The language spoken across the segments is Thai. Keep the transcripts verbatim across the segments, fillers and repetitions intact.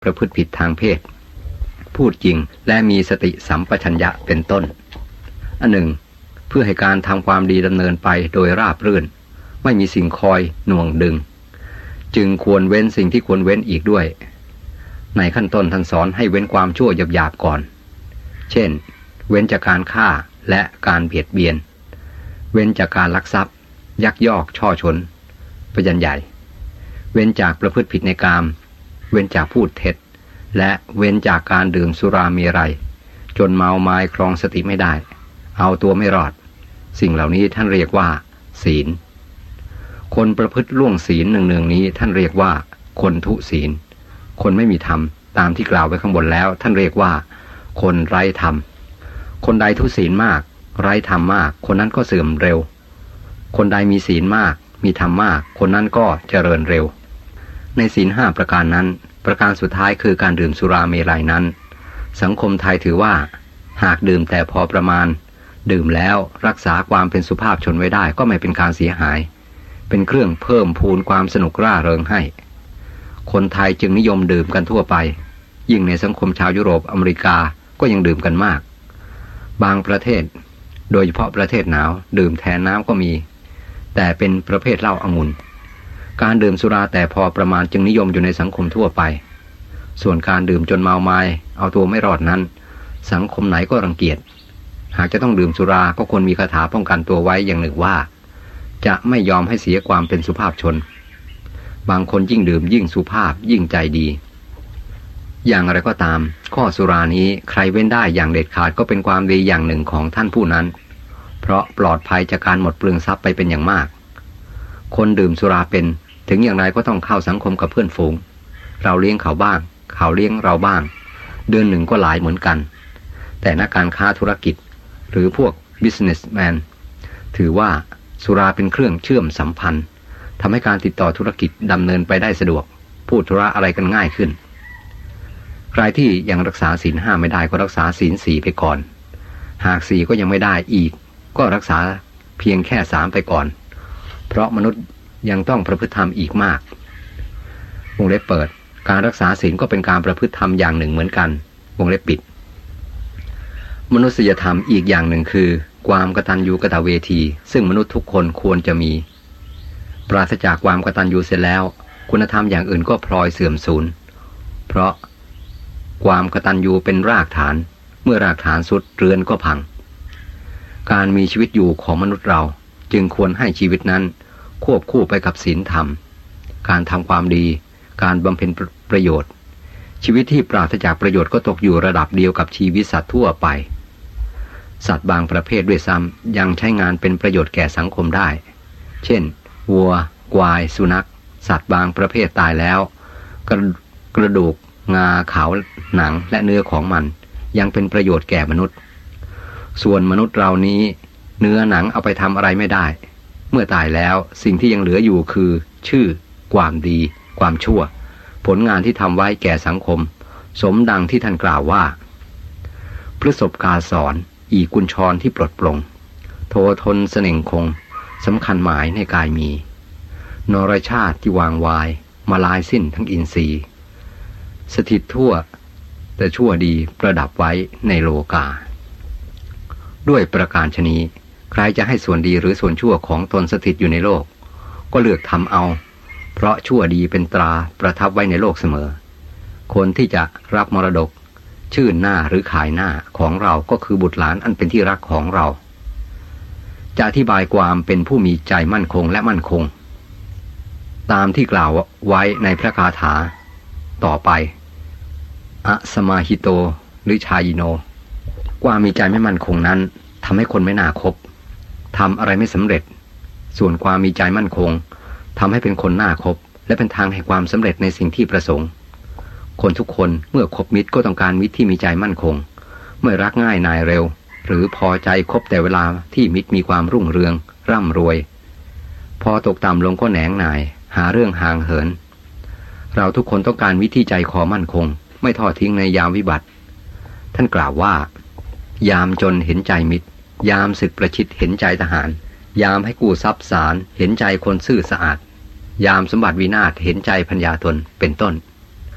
ประพฤติผิดทางเพศพูดจริงและมีสติสัมปชัญญะเป็นต้นอันหนึ่งเพื่อให้การทำความดีดำเนินไปโดยราบรื่นไม่มีสิ่งคอยหน่วงดึงจึงควรเว้นสิ่งที่ควรเว้นอีกด้วยในขั้นต้นท่านสอนให้เว้นความชั่วหยาบๆก่อนเช่นเว้นจากการฆ่าและการเบียดเบียนเว้นจากการลักทรัพย์ยักยอกช่อฉนประยันใหญ่เว้นจากประพฤติผิดในกามเว้นจากพูดเท็จและเว้นจากการดื่มสุราเมรัยจนเมาไม้ครองสติไม่ได้เอาตัวไม่รอดสิ่งเหล่านี้ท่านเรียกว่าศีลคนประพฤติล่วงศีลเนืองๆนี้ท่านเรียกว่าคนทุศีลคนไม่มีธรรมตามที่กล่าวไว้ข้างบนแล้วท่านเรียกว่าคนไร้ธรรมคนใดทุศีลมากไร้ธรรมมากคนนั้นก็เสื่อมเร็วคนใดมีศีลมากมีธรรมมากคนนั้นก็เจริญเร็วในศีลห้าประการนั้นประการสุดท้ายคือการดื่มสุราเมรัยนั้นสังคมไทยถือว่าหากดื่มแต่พอประมาณดื่มแล้วรักษาความเป็นสุภาพชนไว้ได้ก็ไม่เป็นการเสียหายเป็นเครื่องเพิ่มพูนความสนุกร่าเริงให้คนไทยจึงนิยมดื่มกันทั่วไปยิ่งในสังคมชาวยุโรปอเมริกาก็ยังดื่มกันมากบางประเทศโดยเฉพาะประเทศหนาวดื่มแทนน้ำก็มีแต่เป็นประเภทเหล้าองุ่นการดื่มสุราแต่พอประมาณจึงนิยมอยู่ในสังคมทั่วไปส่วนการดื่มจนเมาไม้เอาตัวไม่รอดนั้นสังคมไหนก็รังเกียจหากจะต้องดื่มสุราก็ควรมีคาถาป้องกันตัวไว้อย่างหนึ่งว่าจะไม่ยอมให้เสียความเป็นสุภาพชนบางคนยิ่งดื่มยิ่งสุภาพยิ่งใจดีอย่างไรก็ตามข้อสุรานี้ใครเว้นได้อย่างเด็ดขาดก็เป็นความดีอย่างหนึ่งของท่านผู้นั้นเพราะปลอดภัยจากการหมดเปลืองทรัพย์ไปเป็นอย่างมากคนดื่มสุราเป็นถึงอย่างไรก็ต้องเข้าสังคมกับเพื่อนฝูงเราเลี้ยงเขาบ้างเขาเลี้ยงเราบ้างเดือนหนึ่งก็หลายเหมือนกันแต่นักการค้าธุรกิจหรือพวก businessman ถือว่าสุราเป็นเครื่องเชื่อมสัมพันธ์ทำให้การติดต่อธุรกิจดำเนินไปได้สะดวกพูดธุระอะไรกันง่ายขึ้นใครที่ยังรักษาศีลห้าไม่ได้ก็รักษาศีลสี่ไปก่อนหากสี่ก็ยังไม่ได้อีกก็รักษาเพียงแค่สามไปก่อนเพราะมนุษย์ยังต้องประพฤติธรรมอีกมากวงเล็บเปิดการรักษาศีลก็เป็นการประพฤติธรรมอย่างหนึ่งเหมือนกันวงเล็บปิดมนุษยธรรมอีกอย่างหนึ่งคือความกตัญญูกตเวทีซึ่งมนุษย์ทุกคนควรจะมีปราศจากความกตัญญูเสร็จแล้วคุณธรรมอย่างอื่นก็พลอยเสื่อมสูญเพราะความกตัญญูเป็นรากฐานเมื่อรากฐานสุดเรือนก็พังการมีชีวิตอยู่ของมนุษย์เราจึงควรให้ชีวิตนั้นควบคู่ไปกับศีลธรรมการทำความดีการบำเพ็ญประโยชน์ชีวิตที่ปราศจากประโยชน์ก็ตกอยู่ระดับเดียวกับชีวิตสัตว์ทั่วไปสัตว์บางประเภทด้วยซ้ำยังใช้งานเป็นประโยชน์แก่สังคมได้เช่นวัวควายสุนัขสัตว์บางประเภทตายแล้วกระกระดูกงาเขาหนังและเนื้อของมันยังเป็นประโยชน์แก่มนุษย์ส่วนมนุษย์เรานี้เนื้อหนังเอาไปทำอะไรไม่ได้เมื่อตายแล้วสิ่งที่ยังเหลืออยู่คือชื่อความดีความชั่วผลงานที่ทำไว้แก่สังคมสมดังที่ท่านกล่าวว่าพฤศพกาสอนอีกุญชรที่ปลดปลงโททนเสน่งคงสำคัญหมายในกายมีนรชาติที่วางวายมาลายสิ้นทั้งอินทรีย์สถิตทั่วแต่ชั่วดีประดับไว้ในโลกาด้วยประการฉนี้ใครจะให้ส่วนดีหรือส่วนชั่วของตนสถิตอยู่ในโลกก็เลือกทำเอาเพราะชั่วดีเป็นตราประทับไว้ในโลกเสมอคนที่จะรับมรดกชื่นหน้าหรือขายหน้าของเราก็คือบุตรหลานอันเป็นที่รักของเราจะอธิบายความเป็นผู้มีใจมั่นคงและมั่นคงตามที่กล่าวไว้ในพระคาถาต่อไปอสมาหิโตหรือชายิโนความมีใจไม่มั่นคงนั้นทำให้คนไม่น่าคบทำอะไรไม่สำเร็จส่วนความมีใจมั่นคงทำให้เป็นคนน่าคบและเป็นทางแห่งความสำเร็จในสิ่งที่ประสงค์คนทุกคนเมื่อคบมิตรก็ต้องการมิตรที่มีใจมั่นคงไม่รักง่ายนายเร็วหรือพอใจคบแต่เวลาที่มิตรมีความรุ่งเรืองร่ำรวยพอตกต่ำลงก็แหนงหน่ายหาเรื่องห่างเหินเราทุกคนต้องการมิตรที่ใจคอมั่นคงไม่ทอดทิ้งในยามวิบัติท่านกล่าวว่ายามจนเห็นใจมิตรยามศึกประชิดเห็นใจทหารยามให้กู้ทรัพย์สารเห็นใจคนซื่อสะอาดยามสมบัติวินาศเห็นใจพัญญาตนเป็นต้น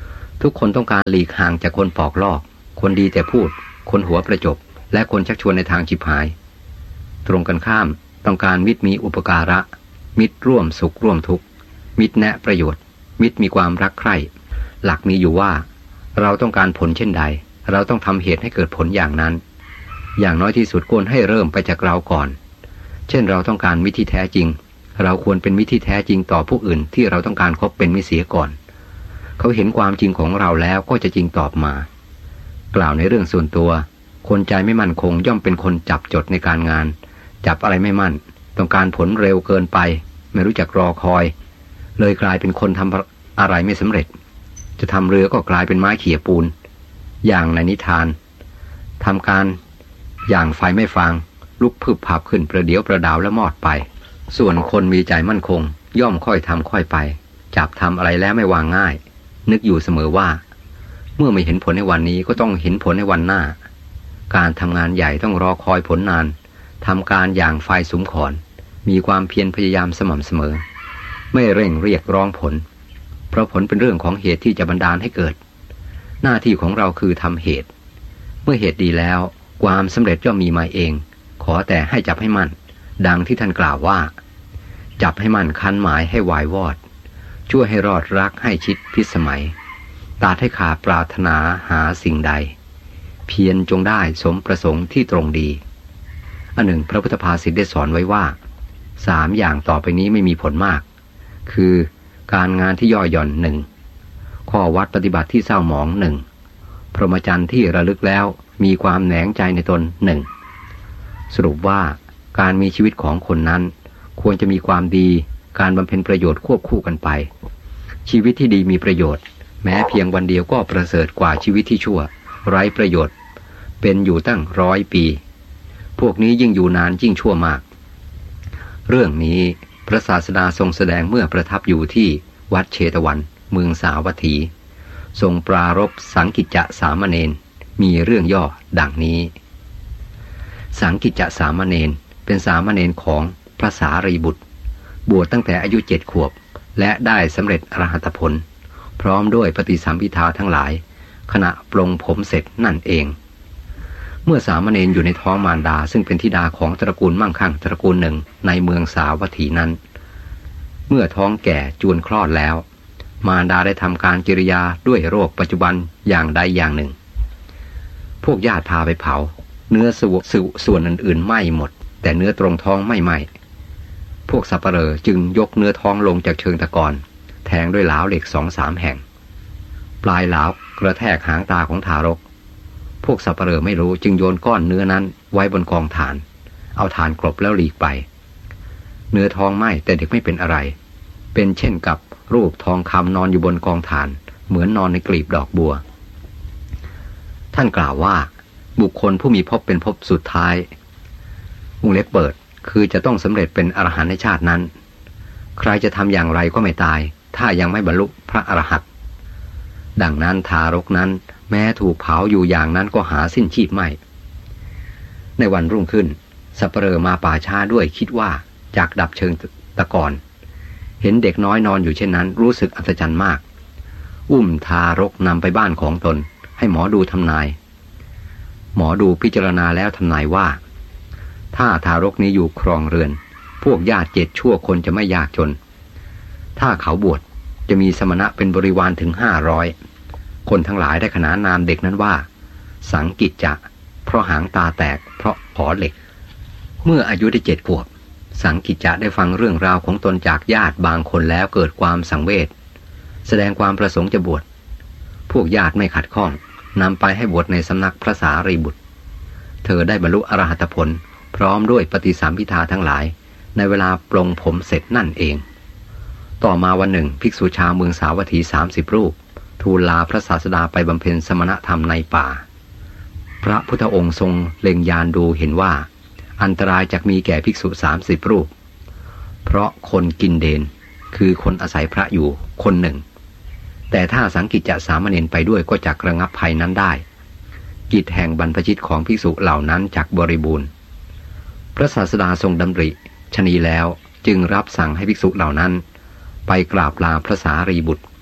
ทุกคนต้องการหลีกห่างจากคนปอกลอกคนดีแต่พูดคนหัวประจบและคนชักชวนในทางฉิบหายตรงกันข้ามต้องการมิตรมีอุปการะมิตรร่วมสุขร่วมทุกข์มิตรแนะประโยชน์มิตรมีความรักใคร่หลักมีอยู่ว่าเราต้องการผลเช่นใดเราต้องทำเหตุให้เกิดผลอย่างนั้นอย่างน้อยที่สุดควรให้เริ่มไปจากเราก่อนเช่นเราต้องการมิตรที่แท้จริงเราควรเป็นมิตรที่แท้จริงต่อผู้อื่นที่เราต้องการคบเป็นมิตรเสียก่อนเขาเห็นความจริงของเราแล้วก็จะจริงตอบมากล่าวในเรื่องส่วนตัวคนใจไม่มั่นคงย่อมเป็นคนจับจดในการงานจับอะไรไม่มั่นต้องการผลเร็วเกินไปไม่รู้จักรอคอยเลยกลายเป็นคนทำอะไรไม่สำเร็จจะทำเรือก็กลายเป็นไม้เขี่ยปูนอย่างในนิทานทำการอย่างไฟไม่ฟางลุกพึบพับขึ้นประเดี๋ยวประดาวและมอดไปส่วนคนมีใจมั่นคงย่อมค่อยทำค่อยไปจับทำอะไรแล้วไม่วางง่ายนึกอยู่เสมอว่าเมื่อไม่เห็นผลในวันนี้ก็ต้องเห็นผลในวันหน้าการทำงานใหญ่ต้องรอคอยผลนานทำการอย่างไฟสุมขอนมีความเพียรพยายามสม่ำเสมอไม่เร่งเรียกร้องผลเพราะผลเป็นเรื่องของเหตุที่จะบันดาลให้เกิดหน้าที่ของเราคือทำเหตุเมื่อเหตุดีแล้วความสำเร็จย่อมมีมาเองขอแต่ให้จับให้มั่นดังที่ท่านกล่าวว่าจับให้มั่นคันหมายให้วายวอดช่วยให้รอดรักให้ชิดพิสมัยตัดให้ขาดปรารถนาหาสิ่งใดเพียรจงได้สมประสงค์ที่ตรงดีอันหนึ่งพระพุทธภาษิตได้สอนไว้ว่าสามอย่างต่อไปนี้ไม่มีผลมากคือการงานที่ย่อหย่อนหนึ่งข้อวัดปฏิบัติที่เศร้าหมองหนึ่งพรหมจรรย์ที่ระลึกแล้วมีความแหนงใจในตนหนึ่งสรุปว่าการมีชีวิตของคนนั้นควรจะมีความดีการบำเพ็ญประโยชน์ควบคู่กันไปชีวิตที่ดีมีประโยชน์แม้เพียงวันเดียวก็ประเสริฐกว่าชีวิตที่ชั่วไร้ประโยชน์เป็นอยู่ตั้งร้อยปีพวกนี้ยิ่งอยู่นานยิ่งชั่วมากเรื่องนี้พระศาสดาทรงแสดงเมื่อประทับอยู่ที่วัดเชตวันเมืองสาวัตถีทรงปรารภสังกิจจะสามเณรมีเรื่องย่อดังนี้สังกิจจะสามเณรเป็นสามเณรของพระสารีบุตรบวชตั้งแต่อายุเจ็ดขวบและได้สำเร็จอรหัตผลพร้อมด้วยปฏิสัมภิทาทั้งหลายขณะปลงผมเสร็จนั่นเองเมื่อสามเณรอยู่ในท้องมารดาซึ่งเป็นธิดาของตระกูลมั่งคั่งตระกูลหนึ่งในเมืองสาวัตถีนั้นเมื่อท้องแก่จวนคลอดแล้วมารดาได้ทำการกิริยาด้วยโรคปัจจุบันอย่างใดอย่างหนึ่งพวกญาติพาไปเผาเนื้อส่วนอื่นๆไหม้หมดแต่เนื้อตรงท้องไม่ไหม้พวกสัปเหร่อจึงยกเนื้อท้องลงจากเชิงตะกอนแทงด้วยเหลาเหล็กสองสามแห่งปลายเหลากระแทกหางตาของทารกพวกสัปเหร่อไม่รู้จึงโยนก้อนเนื้อนั้นไว้บนกองถ่านเอาถ่านกลบแล้วหลีกไปเนื้อท้องไหม้แต่เด็กไม่เป็นอะไรเป็นเช่นกับรูปทองคำนอนอยู่บนกองถ่านเหมือนนอนในกลีบดอกบัวท่านกล่าวว่าบุคคลผู้มีภพเป็นภพสุดท้ายวงเล็บเปิดคือจะต้องสำเร็จเป็นอรหันต์ในชาตินั้นใครจะทำอย่างไรก็ไม่ตายถ้ายังไม่บรรลุพระอรหันต์ดังนั้นทารกนั้นแม้ถูกเผาอยู่อย่างนั้นก็หาสิ้นชีพไม่ในวันรุ่งขึ้นสัปเหร่อมาป่าช้าด้วยคิดว่าจากดับเชิงตะกอนเห็นเด็กน้อยนอนอยู่เช่นนั้นรู้สึกอัศจรรย์มากอุ้มทารกนำไปบ้านของตนให้หมอดูทำนายหมอดูพิจารณาแล้วทำนายว่าถ้าทารกนี้อยู่ครองเรือนพวกญาติเจ็ดชั่วคนจะไม่ยากจนถ้าเขาบวชจะมีสมณะเป็นบริวารถึงห้าร้อยคนทั้งหลายได้ขนานนามเด็กนั้นว่าสังกิจจะเพราะหางตาแตกเพราะขอเหล็กเมื่ออายุได้เจ็ดขวบสังกิจจะได้ฟังเรื่องราวของตนจากญาติบางคนแล้วเกิดความสังเวชแสดงความประสงค์จะบวชพวกญาติไม่ขัดข้องนำไปให้บวชในสำนักพระสารีบุตรเธอได้บรรลุอรหัตผลพร้อมด้วยปฏิสัมภิทาทั้งหลายในเวลาปลงผมเสร็จนั่นเองต่อมาวันหนึ่งภิกษุชาวเมืองสาวัตถีสามสิบรูปทูลลาพระศาสดาไปบำเพ็ญสมณธรรมในป่าพระพุทธองค์ทรงเล็งยานดูเห็นว่าอันตรายจักมีแก่ภิกษุสามสิบรูปเพราะคนกินเดนคือคนอาศัยพระอยู่คนหนึ่งแต่ถ้าสังกิจจะสามเณรไปด้วยก็จักระงับภัยนั้นได้กิจแห่งบรรพชิตของภิกษุเหล่านั้นจักบริบูรณ์พระศาสดาทรงดำริชนีแล้วจึงรับสั่งให้ภิกษุเหล่านั้นไปกราบลาพระสารีบุตร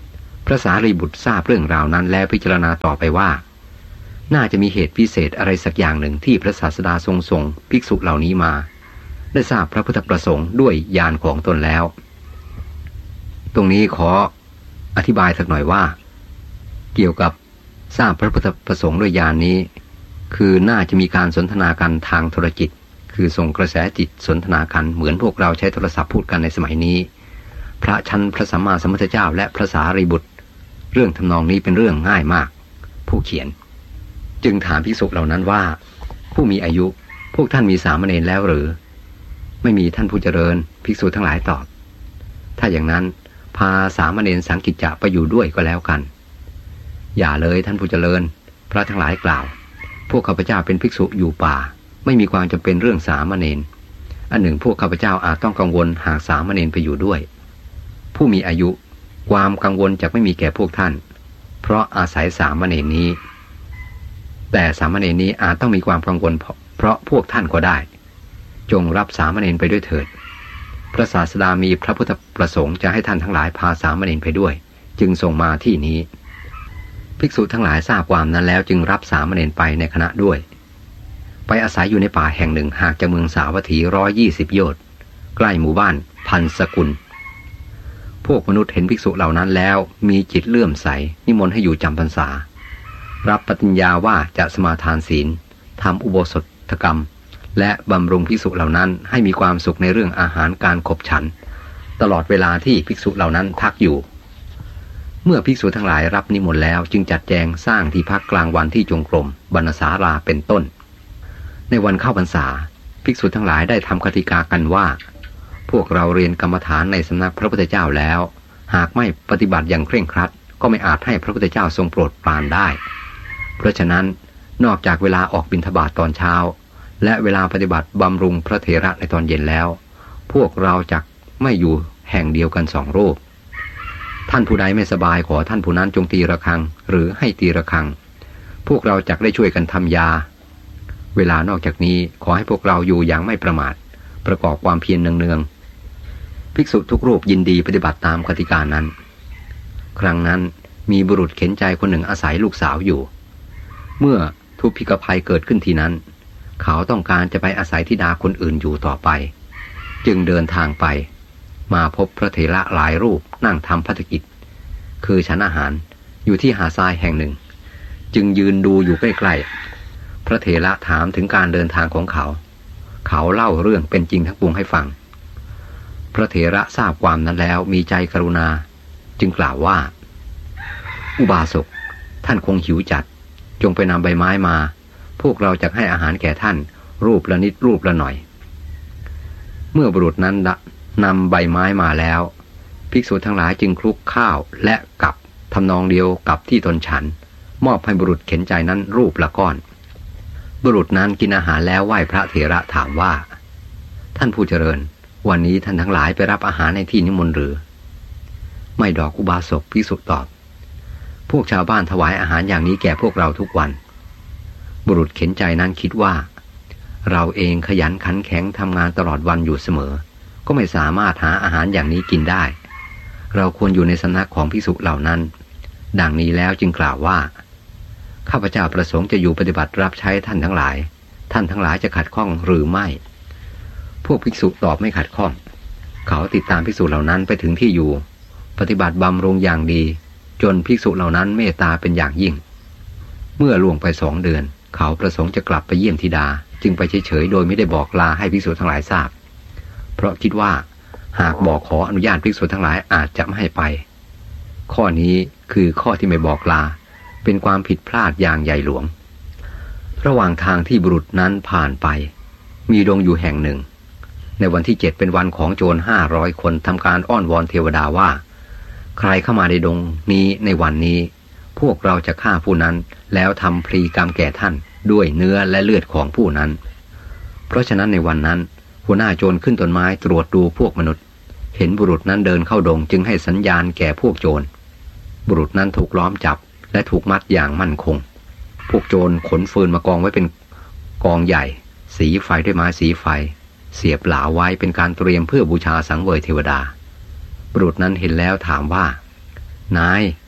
พระสารีบุตรทราบเรื่องราวนั้นแล้วพิจารณาต่อไปว่าน่าจะมีเหตุพิเศษอะไรสักอย่างหนึ่งที่พระศาสดาทรงส่งภิกษุเหล่านี้มาได้ทราบพระพุทธประสงค์ด้วยญาณของตนแล้วตรงนี้ขออธิบายสักหน่อยว่าเกี่ยวกับทราบพระพุทธประสงค์ด้วยญาณนี้คือน่าจะมีการสนทนากันทางโทรจิตคือส่งกระแสจิตสนทนากันเหมือนพวกเราใช้โทรศัพท์พูดกันในสมัยนี้พระชั้นพระสัมมาสัมพุทธเจ้าและพระสารีบุตรเรื่องทำนองนี้เป็นเรื่องง่ายมากผู้เขียนจึงถามภิกษุเหล่านั้นว่าผู้มีอายุพวกท่านมีสามเณรแล้วหรือไม่มีท่านผู้เจริญภิกษุทั้งหลายตอบถ้าอย่างนั้นพาสามเณรสังกิจจะไปอยู่ด้วยก็แล้วกันอย่าเลยท่านผู้เจริญพระทั้งหลายกล่าวพวกข้าพเจ้าเป็นภิกษุอยู่ป่าไม่มีความจำเป็นเรื่องสามเณรอันหนึ่งพวกข้าพเจ้าอาจต้องกังวลหากสามเณรไปอยู่ด้วยผู้มีอายุความกังวลจะไม่มีแก่พวกท่านเพราะอาศัยสามเณรนี้แต่สามเณรนี้อาจต้องมีความกังวลเพราะพวกท่านก็ได้จงรับสามเณรไปด้วยเถิดพระศาสดามีพระพุทธประสงค์จะให้ท่านทั้งหลายพาสามเณรไปด้วยจึงส่งมาที่นี้ภิกษุทั้งหลายทราบความนั้นแล้วจึงรับสามเณรไปในคณะด้วยไปอาศัยอยู่ในป่าแห่งหนึ่งห่างจากเมืองสาวัตถีร้อยยี่สิบโยชน์ใกล้หมู่บ้านพันสกุลพวกมนุษย์เห็นภิกษุเหล่านั้นแล้วมีจิตเลื่อมใสนิมนต์ให้อยู่จำพรรษารับปฏิญญาว่าจะสมาทานศีลทำอุโบสถกรรมและบำรุงภิกษุเหล่านั้นให้มีความสุขในเรื่องอาหารการขบฉันตลอดเวลาที่ภิกษุเหล่านั้นพักอยู่เมื่อภิกษุทั้งหลายรับนิมนต์แล้วจึงจัดแจงสร้างที่พักกลางวันที่จงกรมบรรณศาลาเป็นต้นในวันเข้าพรรษาภิกษุทั้งหลายได้ทำกติกากันว่าพวกเราเรียนกรรมฐานในสำนักพระพุทธเจ้าแล้วหากไม่ปฏิบัติอย่างเคร่งครัดก็ไม่อาจให้พระพุทธเจ้าทรงโปรดปรานได้เพราะฉะนั้นนอกจากเวลาออกบิณฑบาตตอนเช้าและเวลาปฏิบัติบำรุงพระเถระในตอนเย็นแล้วพวกเราจักไม่อยู่แห่งเดียวกันสองรูปท่านผู้ใดไม่สบายขอท่านผู้นั้นจงตีระฆังหรือให้ตีระฆังพวกเราจักได้ช่วยกันทำยาเวลานอกจากนี้ขอให้พวกเราอยู่อย่างไม่ประมาทประกอบความเพียรเนืองๆภิกษุทุกรูปยินดีปฏิบัติตามกติกานั้นครั้งนั้นมีบุรุษเข็นใจคนหนึ่งอาศัยลูกสาวอยู่เมื่อทุพพิกภัยเกิดขึ้นที่นั้นเขาต้องการจะไปอาศัยธิดาคนอื่นอยู่ต่อไปจึงเดินทางไปมาพบพระเถระหลายรูปนั่งทำภัตกิจคือฉันอาหารอยู่ที่หาดทรายแห่งหนึ่งจึงยืนดูอยู่ใกล้ๆพระเถระถามถึงการเดินทางของเขาเขาเล่าเรื่องเป็นจริงทั้งปวงให้ฟังพระเถระทราบความนั้นแล้วมีใจกรุณาจึงกล่าวว่าอุบาสกท่านคงหิวจัดจงไปนำใบไม้มาพวกเราจะให้อาหารแก่ท่านรูปละนิดรูปละหน่อยเมื่อบุรุษนั้นนำใบไม้มาแล้วภิกษุทั้งหลายจึงคลุกข้าวและกับทำนองเดียวกับที่ตนฉันมอบให้บุรุษเข็นใจนั้นรูปละก้อนบุรุษนั้นกินอาหารแล้วไหว้พระเถระถามว่าท่านผู้เจริญวันนี้ท่านทั้งหลายไปรับอาหารในที่นิมนต์หรือไม่ดอกอุบาสกภิกษุตอบพวกชาวบ้านถวายอาหารอย่างนี้แก่พวกเราทุกวันบุรุษเข็นใจนั้นคิดว่าเราเองขยันขันแข็งทำงานตลอดวันอยู่เสมอก็ไม่สามารถหาอาหารอย่างนี้กินได้เราควรอยู่ในสำนักของภิกษุเหล่านั้นดังนี้แล้วจึงกล่าวว่าข้าพเจ้าประสงค์จะอยู่ปฏิบัติรับใช้ท่านทั้งหลายท่านทั้งหลายจะขัดข้องหรือไม่พวกภิกษุตอบไม่ขัดข้องเขาติดตามภิกษุเหล่านั้นไปถึงที่อยู่ปฏิบัติบำรุงอย่างดีจนภิกษุเหล่านั้นเมตตาเป็นอย่างยิ่งเมื่อล่วงไปสองเดือนเขาประสงค์จะกลับไปเยี่ยมธิดาจึงไปเฉยๆโดยไม่ได้บอกลาให้ภิกษุทั้งหลายทราบเพราะคิดว่าหากบอกขออนุญาตภิกษุทั้งหลายอาจจะไม่ให้ไปข้อนี้คือข้อที่ไม่บอกลาเป็นความผิดพลาดอย่างใหญ่หลวงระหว่างทางที่บุรุษนั้นผ่านไปมีดงอยู่แห่งหนึ่งในวันที่เจ็ดเป็นวันของโจรห้าร้อยคนทำการอ้อนวอนเทวดาว่าใครเข้ามาในดงนี้ในวันนี้พวกเราจะฆ่าผู้นั้นแล้วทำพลีกรรมแก่ท่านด้วยเนื้อและเลือดของผู้นั้นเพราะฉะนั้นในวันนั้นหัวหน้าโจรขึ้นต้นไม้ตรวจดูพวกมนุษย์เห็นบุรุษนั้นเดินเข้าดงจึงให้สัญญาณแก่พวกโจรบุรุษนั้นถูกล้อมจับและถูกมัดอย่างมั่นคงพวกโจรขนฟืนมากองไว้เป็นกองใหญ่สีไฟด้วยไม้สีไฟเสียบหลาไว้เป็นการเตรียมเพื่อบูชาสังเวยเทวดาบุรุษนั้นเห็นแล้วถามว่านาย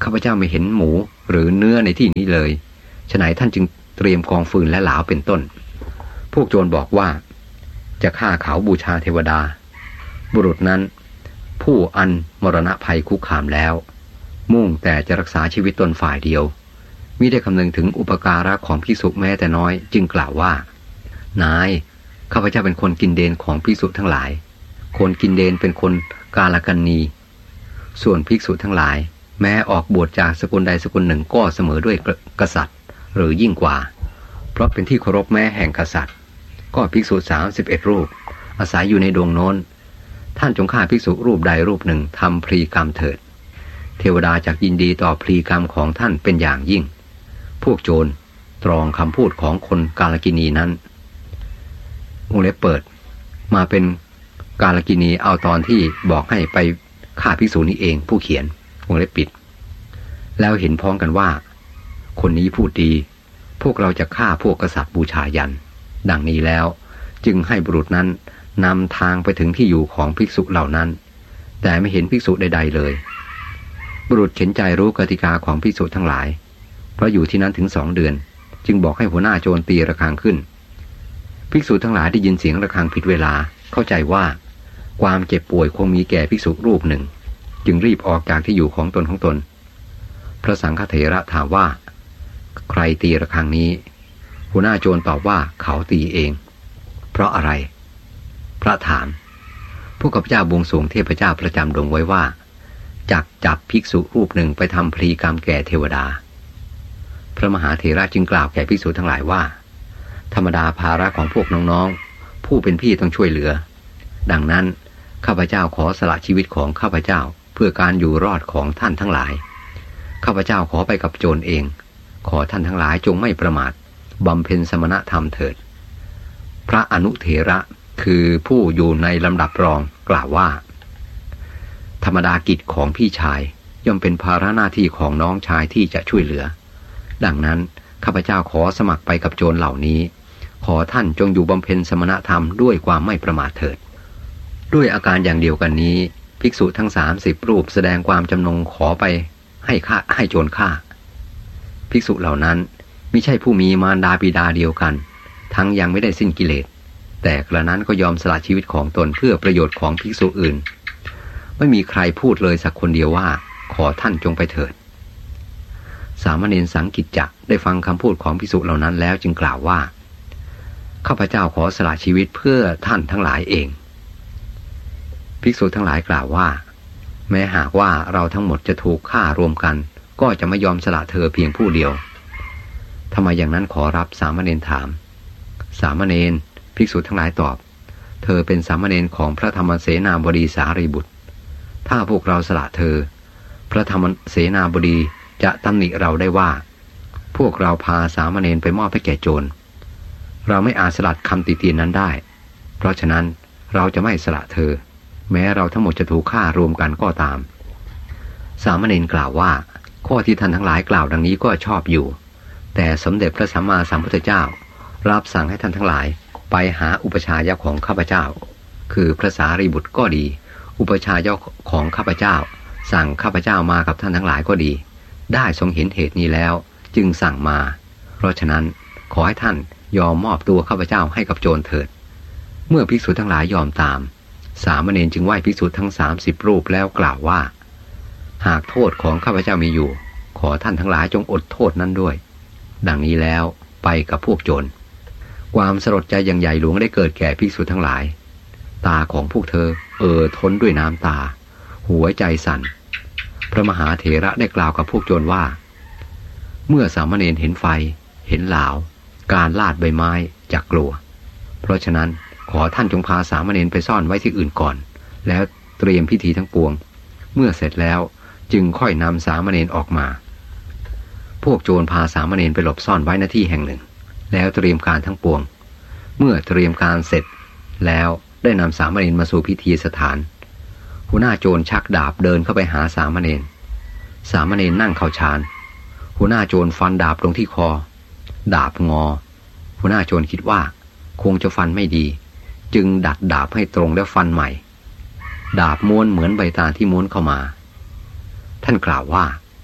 ข้าพเจ้าไม่เห็นหมูหรือเนื้อในที่นี้เลยฉะไหนท่านจึงเตรียมกองฟืนและหลาวเป็นต้นพวกโจรบอกว่าจะฆ่าเขาบูชาเทวดาบุรุษนั้นผู้อันมรณะภัยคุกคามแล้วมุ่งแต่จะรักษาชีวิตตนฝ่ายเดียวมิได้คำนึงถึงอุปการะของภิกษุแม้แต่น้อยจึงกล่าวว่านายข้าพเจ้าเป็นคนกินเดนของภิกษุทั้งหลายคนกินเดนเป็นคนกาลกันนีส่วนภิกษุทั้งหลายแม้ออกบวชจากสกุลใดสกุลหนึ่งก็เสมอด้วยกษัตริย์หรือยิ่งกว่าเพราะเป็นที่เคารพแม้แห่งกษัตริย์ก็ภิกษุสามสิบเอ็ดรูปอาศัยอยู่ในดวงโน้นท่านจงฆ่าภิกษุรูปใดรูปหนึ่งทำพลีกรรมเถิดเทวดาจักยินดีต่อพลีกรรมของท่านเป็นอย่างยิ่งพวกโจรตรองคำพูดของคนกาลกินีนั้นวงเล็บเปิดมาเป็นกาลกินีเอาตอนที่บอกให้ไปฆ่าภิกษุนี้เองผู้เขียนวงเล็บปิดแล้วเห็นพ้องกันว่าคนนี้พูดดีพวกเราจะฆ่าพวกกษัตริย์บูชายันดังนี้แล้วจึงให้บุรุษนั้นนำทางไปถึงที่อยู่ของภิกษุเหล่านั้นแต่ไม่เห็นภิกษุใดๆเลยบุรุษเห็นใจรู้กติกาของภิกษุทั้งหลายเพราะอยู่ที่นั้นถึงสองเดือนจึงบอกให้หัวหน้าโจรตีระฆังขึ้นภิกษุทั้งหลายได้ยินเสียงระฆังผิดเวลาเข้าใจว่าความเจ็บป่วยคงมีแก่ภิกษุรูปหนึ่งจึงรีบออกจากที่อยู่ของตนของตนพระสังฆเถระถามว่าใครตีระฆังนี้หัวหน้าโจรตอบว่าเขาตีเองเพราะอะไรพระถามพวกข้าพเจ้าบวงสรวงเทพเจ้าประจำดงไว้ว่าจักจับภิกษุรูปหนึ่งไปทำพลีกรรมแก่เทวดาพระมหาเถระจึงกล่าวแก่ภิกษุทั้งหลายว่าธรรมดาภาระของพวกน้องๆผู้เป็นพี่ต้องช่วยเหลือดังนั้นข้าพเจ้าขอสละชีวิตของข้าพเจ้าเพื่อการอยู่รอดของท่านทั้งหลายข้าพเจ้าขอไปกับโจรเองขอท่านทั้งหลายจงไม่ประมาทบำเพ็ญสมณธรรมเถิดพระอนุเถระคือผู้อยู่ในลำดับรองกล่าวว่าธรรมดากิจของพี่ชายย่อมเป็นภาระหน้าที่ของน้องชายที่จะช่วยเหลือดังนั้นข้าพเจ้าขอสมัครไปกับโจรเหล่านี้ขอท่านจงอยู่บำเพ็ญสมณธรรมด้วยความไม่ประมาทเถิดด้วยอาการอย่างเดียวกันนี้ภิกษุทั้งสามสิบรูปแสดงความจำนงขอไปให้ฆ่าให้โจรฆ่าภิกษุเหล่านั้นมิใช่ผู้มีมารดาบิดาเดียวกันทั้งยังไม่ได้สิ้นกิเลสแต่กระนั้นก็ยอมสละชีวิตของตนเพื่อประโยชน์ของภิกษุอื่นไม่มีใครพูดเลยสักคนเดียวว่าขอท่านจงไปเถิดสามเณรสังกิจจะได้ฟังคำพูดของภิกษุเหล่านั้นแล้วจึงกล่าวว่าข้าพเจ้าขอสละชีวิตเพื่อท่านทั้งหลายเองภิกษุทั้งหลายกล่าวว่าแม้หากว่าเราทั้งหมดจะถูกฆ่ารวมกันก็จะไม่ยอมสละเธอเพียงผู้เดียวทำไมอย่างนั้นขอรับสามเณรถามสามเณรภิกษุทั้งหลายตอบเธอเป็นสามเณรของพระธรรมเสนาบดีสารีบุตรถ้าพวกเราสละเธอพระธรรมเสนาบดีจะตำหนิเราได้ว่าพวกเราพาสามเณรไปมอบให้แก่โจรเราไม่อาจสลัดคำติเตียนนั้นได้เพราะฉะนั้นเราจะไม่สละเธอแม้เราทั้งหมดจะถูกฆ่ารวมกันก็ตามสามเณรกล่าวว่าข้อที่ท่านทั้งหลายกล่าวดังนี้ก็ชอบอยู่แต่สมเด็จพระสัมมาสัมพุทธเจ้ารับสั่งให้ท่านทั้งหลายไปหาอุปชายะของข้าพเจ้าคือพระสารีบุตรก็ดีอุปชายะของข้าพเจ้าสั่งข้าพเจ้ามากับท่านทั้งหลายก็ดีได้ทรงเห็นเหตุนี้แล้วจึงสั่งมาเพราะฉะนั้นขอให้ท่านยอมมอบตัวข้าพเจ้าให้กับโจรเถิดเมื่อภิกษุทั้งหลายยอมตามสามเณรจึงไหว้ภิกษุทั้งสามสิบรูปแล้วกล่าวว่าหากโทษของข้าพเจ้ามีอยู่ขอท่านทั้งหลายจงอดโทษนั้นด้วยดังนี้แล้วไปกับพวกโจรความสลดใจอย่างใหญ่หลวงได้เกิดแก่ภิกษุทั้งหลายตาของพวกเธอเอ่อท้นด้วยน้ำตาหัวใจสั่นพระมหาเถระได้กล่าวกับพวกโจรว่าเมื่อสามเณรเห็นไฟเห็นหลาวการลาดใบไม้จักกลัวเพราะฉะนั้นขอท่านจงพาสามเณรไปซ่อนไว้ที่อื่นก่อนแล้วเตรียมพิธีทั้งปวงเมื่อเสร็จแล้วจึงค่อยนำสามเณรออกมาพวกโจรพาสามเณรไปหลบซ่อนไว้ณที่แห่งหนึ่งแล้วเตรียมการทั้งปวงเมื่อเตรียมการเสร็จแล้วได้นำสามเณรมาสู่พิธีสถานหัวหน้าโจรชักดาบเดินเข้าไปหาสามเณรสามเณรนั่งเข้าฌานหัวหน้าโจรฟันดาบลงที่คอดาบงอหัวหน้าโจรคิดว่าคงจะฟันไม่ดีจึงดัดดาบให้ตรงแล้วฟันใหม่ดาบม้วนเหมือนใบตาลที่ม้วนเข้ามาท่านกล่าวว่า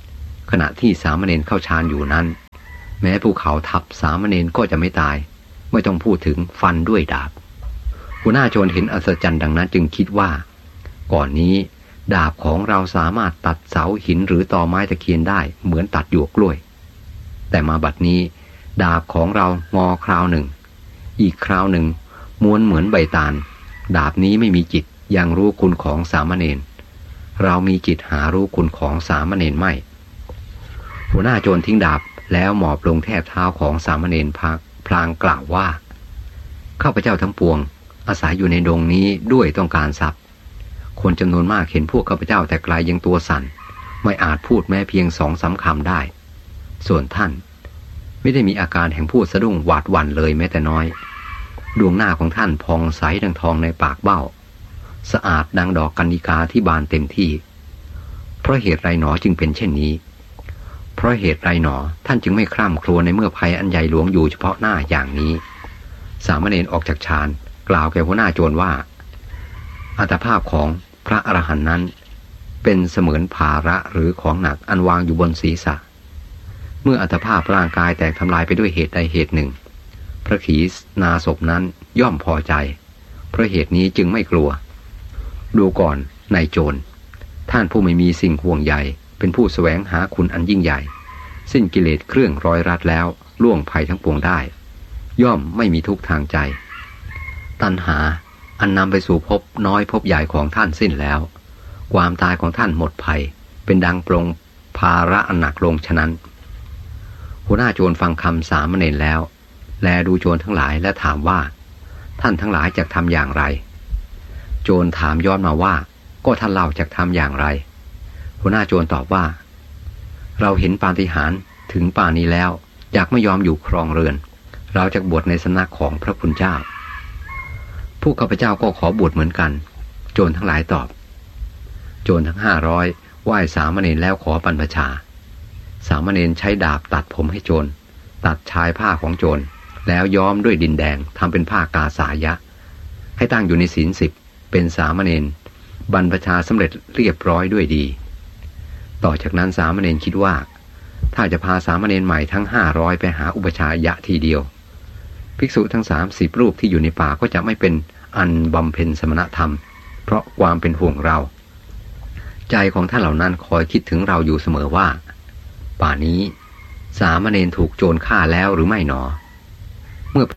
ขณะที่สามเณรเข้าฌานอยู่นั้นแม้ภูเขาทับสามเณรก็จะไม่ตายไม่ต้องพูดถึงฟันด้วยดาบหัวหน้าโจรเห็นอัศจรรย์ดังนั้นจึงคิดว่าก่อนนี้ดาบของเราสามารถตัดเสาหินหรือตอไม้ตะเคียนได้เหมือนตัดหยวกกล้วยแต่มาบัดนี้ดาบของเรางอคราวหนึ่งอีกคราวหนึ่งม้วนเหมือนใบตาลดาบนี้ไม่มีจิตยังรู้คุณของสามเณรเรามีจิตหารู้คุณของสามเณรไม่หัวหน้าโจรทิ้งดาบแล้วหมอบลงแทบเท้าของสามเณรพักพลางกล่าวว่าข้าพเจ้าทั้งปวงอาศัยอยู่ในดงนี้ด้วยต้องการทรัพย์คนจำนวนมากเห็นพวกข้าพเจ้าแต่ไกลยังตัวสั่นไม่อาจพูดแม้เพียงสองสามคำได้ส่วนท่านไม่ได้มีอาการแห่งพูดสะดุ้งหวาดหวั่นเลยแม้แต่น้อยดวงหน้าของท่านพองใสดังทองในปากเบ้าสะอาดดังดอกกัญญิกาที่บานเต็มที่เพราะเหตุไรหนอจึงเป็นเช่นนี้เพราะเหตุไรหนอท่านจึงไม่คร่ำครวญในเมื่อภัยอันใหญ่หลวงอยู่เฉพาะหน้าอย่างนี้สามเณรออกจากฌานกล่าวแก่หัวหน้าโจรว่าอัตภาพของพระอรหันต์นั้นเป็นเสมือนภาระหรือของหนักอันวางอยู่บนศีรษะเมื่ออัตภาพร่างกายแตกทำลายไปด้วยเหตุใดเหตุหนึ่งพระขีณาสพนั้นย่อมพอใจเพราะเหตุนี้จึงไม่กลัวดูก่อนนายโจรท่านผู้ไม่มีสิ่งห่วงใยเป็นผู้แสวงหาคุณอันยิ่งใหญ่สิ้นกิเลสเครื่องร้อยรัดแล้วล่วงภัยทั้งปวงได้ย่อมไม่มีทุกข์ทางใจตัณหาอันนำไปสู่ภพน้อยภพใหญ่ของท่านสิ้นแล้วความตายของท่านหมดภัยเป็นดังปลงภาระอันหนักลงฉะนั้นหัวหน้าโจรฟังคำสามเณรแล้วแลดูโจรทั้งหลายและถามว่าท่านทั้งหลายจะทำอย่างไรโจรถามย้อนมาว่าก็ท่านเล่าจะทำอย่างไรหัวหน้าโจรตอบว่าเราเห็นปาฏิหาริย์ถึงป่านนี้แล้วอยากไม่ยอมอยู่ครองเรือนเราจะบวชในสำนักของพระคุณเจ้าผู้ข้าพเจ้าก็ขอบวชเหมือนกันโจรทั้งหลายตอบโจรทั้งห้าร้อยไหว้สามเณรแล้วขอบรรพชาสามเณรใช้ดาบตัดผมให้โจรตัดชายผ้าของโจรแล้วย้อมด้วยดินแดงทำเป็นผ้ากาสายะให้ตั้งอยู่ในศีลสิบเป็นสามเณรบรรพชาสำเร็จเรียบร้อยด้วยดีต่อจากนั้นสามเณรคิดว่าถ้าจะพาสามเณรใหม่ทั้งห้าร้อยไปหาอุปชายะทีเดียวภิกษุทั้งสามสิบรูปที่อยู่ในป่าก็จะไม่เป็นอันบำเพ็ญสมณธรรมเพราะความเป็นห่วงเราใจของท่านเหล่านั้นคอยคิดถึงเราอยู่เสมอว่าป่านี้สามเณรถูกโจรฆ่าแล้วหรือไม่หนอเมื่อ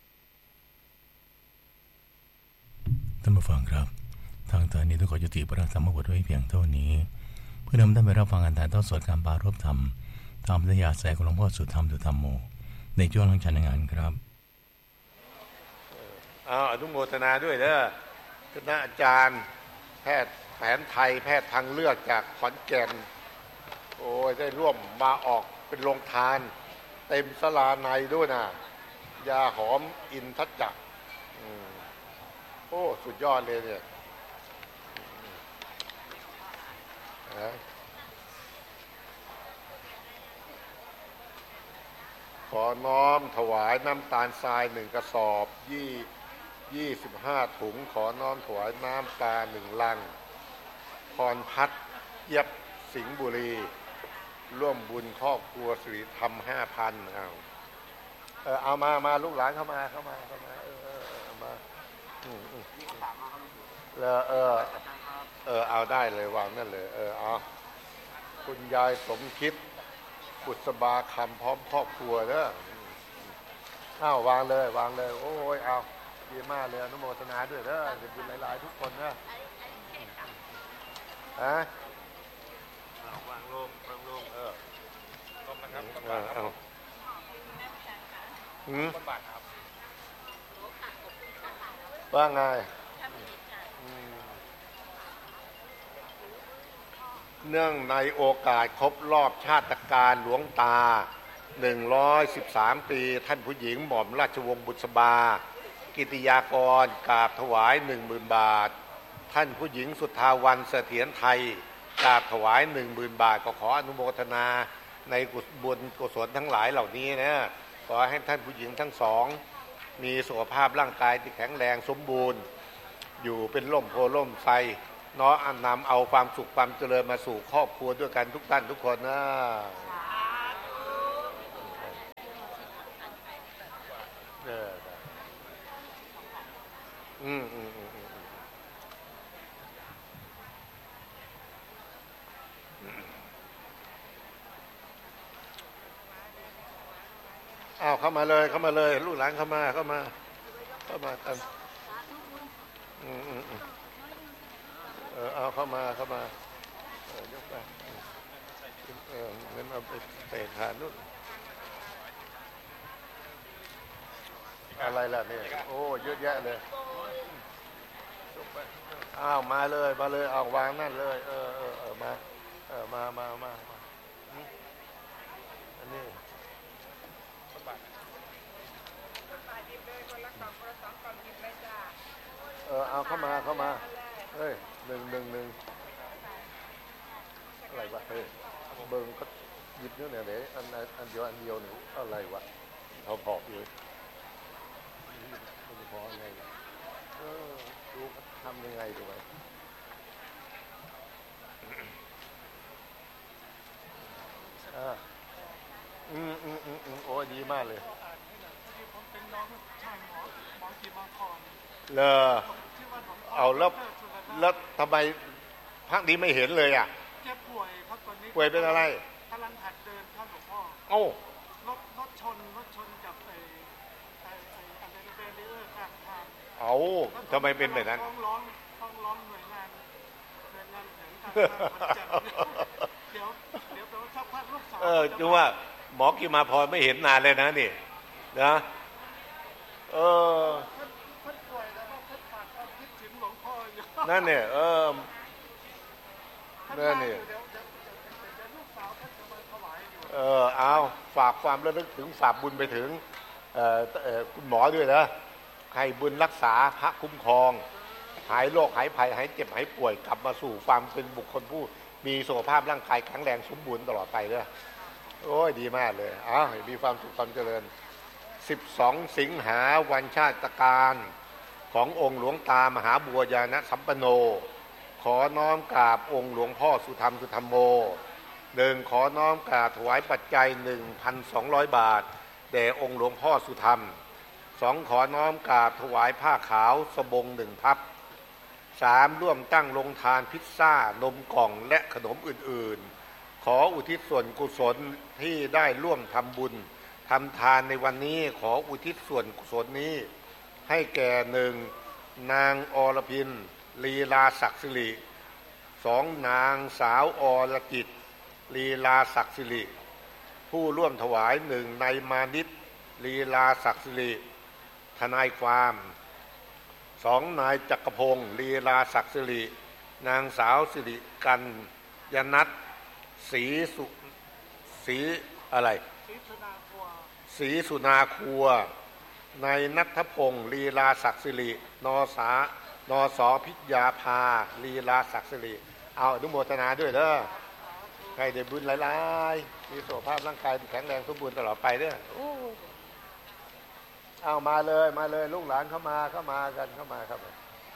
ท่านผู้ฟังครับทางตอนนี้ต้องขอยุติพระธรรมบทไว้เพียงเท่านี้เพื่อนำท่านไปรับฟังการถ่ายทอดสดการปรารภธรรมตามพระยาแสของหลวงพ่อสุธรรมสุธรรมโมในช่วงหลังฉันงานครับเอาอนุโมทนาด้วยเด้อคณะอาจารย์แพทย์แผนไทยแพทย์ทางเลือกจากขอนแก่นโอ้ยได้ร่วมมาออกเป็นโรงทานเต็มศาลาในด้วยนะยาหอมอินทัจจะโอ้สุดยอดเลยเนี่ยขอน้อมถวายน้ำตาลทรายหนึ่งกระสอบยี่ยี่สิบห้าถุงขอน้อมถวายน้ำตาหนึ่งลังพรพัฒน์เย็บสิงห์บุรีร่วมบุญครอบครัวสิริธรรมห้าพันเอาเออเอามามาลูกหลานเข้ามาเข้ามาเข้ามาเออเออเอามาอืมอืมแล้วเออเออเอาได้เลยวางนั่นเลยเออเอาคุณยายสมคิดบุษบาคำพร้อมครอบครัวเด้ออ้าววางเลยวางเลยโอ้ยเอาดีมากเลยอนุโมทนาด้วยเด้อจะบุญหลายๆทุกคนนะฮะวางลงวางลงเออลงนะครับเออเอาหืมว่าไงเนื่องในโอกาสครบรอบชาติการหลวงตาหนึ่งร้อยสิบสามปีท่านผู้หญิงหม่อมราชวงศ์บุษบากิติยากรกราบถวายหนึ่งหมื่นบาทท่านผู้หญิงสุทธาวันเสถียรไทยกราบถวายหนึ่งหมื่นบาทก็ขออนุโมทนาในบุญกุศลทั้งหลายเหล่านี้นะขอให้ท่านผู้หญิงทั้งสองมีสุขภาพร่างกายที่แข็งแรงสมบูรณ์อยู่เป็นร่มโพล่มไทรน้อมนำเอาความสุขความเจริญมาสู่ครอบครัวด้วยกันทุกท่านทุกคนนะอ้าวเข้ามาเลยเข้ามาเลยลูกหลานเข้ามาเข้ามาเข้ามากันอืมอืมอืมเออเอาเข้ามาเข้ามาเออยกไปเออเงินเอาไปใส่ฐานนู่นอะไรล่ะเนี่ยโอ้เยอะแยะเลยอ้าวมาเลยมาเลยเอาวางนั่นเลยเออเออเออมาเออมามามาอันนี้เออเอาเข้ามาเข้ามาเฮ้ยหนึ่งหนึ่งหนึ่งอะไรวะเฮ้ยเบิ้งก็หยิบเนี่ยเนี่ยเดี๋ยวอันอันเดียวอันเดียวหนูอะไรวะเขาผอกอยู่มันพอไงเออดูทำยังไงดูไปอ่าอืมอืมอืมอืมโอ้ดีมากเลยเลอเอาแล้วแล้วทำไมพักนี้ไม่เห็นเลยอ่ะแกป่วยครับตอนนี้ป่วยเป็นอะไรกำลังหัดเดินครับหลวงพ่อเอ้ารถรถชนรถชนกับไอ้ไอ้ไอ้อะไรนะเบรเออร์ข้างทางเอาทำไมเป็นแบบนั้นฟ้องร้องฟ้องร้องหน่วยงานหน่วยงานแห่งการเดี๋ยวเดี๋ยวสักพักลูกสาวเออดูว่าหมอกิมาพรไม่เห็นนานเลยนะนี่นะเออท่านป่วยแล้วก็ท่านฝากความคิดถึงหลวงพ่ออยู่นั่นเนี่ยเออนั่นเนี่ยเออเอาฝากความระลึกถึงฝากบุญไปถึงเอ่อเอ่อคุณหมอด้วยนะให้บุญรักษาพระคุ้มครองหายโรคหายภัยหายเจ็บหายป่วยกลับมาสู่ความเป็นบุคคลผู้มีสุขภาพร่างกายแข็งแรงสมบูรณ์ตลอดไปด้วยโอ้ยดีมากเลยอ้าวมีความสุขความเจริญสิบสองสิงหาวันชาติการขององค์หลวงตามหาบัวญาณสัมปันโนขอน้อมกราบองค์หลวงพ่อสุธรรมสุธรรมโมหนึ่งขอน้อมกราบถวายปัจจัย หนึ่งพันสองร้อย บาทแด่องค์หลวงพ่อสุธรรมสองขอน้อมกราบถวายผ้าขาวสบงหนึ่งพับสามร่วมตั้งโรงทานพิซซ่านมกล่องและขนมอื่นๆขออุทิศส่วนกุศลที่ได้ร่วมทำบุญทำทานในวันนี้ขออุทิศส่วนกุศลนี้ให้แก่หนึ่งนางอรพินลีลาศักดิ์สิริสองนางสาวอรจิตลีลาศักดิ์สิริผู้ร่วมถวายหนึ่งในมานิตลีลาศักดิ์สิริทนายความสองนายจักรพงศ์ลีลาศักดิ์สิรินางสาวสิริกัญญนัทศรีสุศรีอะไรศรีสุนาครัวนายณัฐพงศ์ลีลาศักดิ์สิรินสานสพิยาภาลีลาศักดิ์สิริเอาอนุโมทนาด้วยเด้อใครได้บุญหลายๆมีสุขภาพร่างกายแข็งแรงสมบูรณ์ตลอดไปเด้อเอามาเลยมาเลยลูกหลานเข้ามาเข้ามากันเข้ามาครับ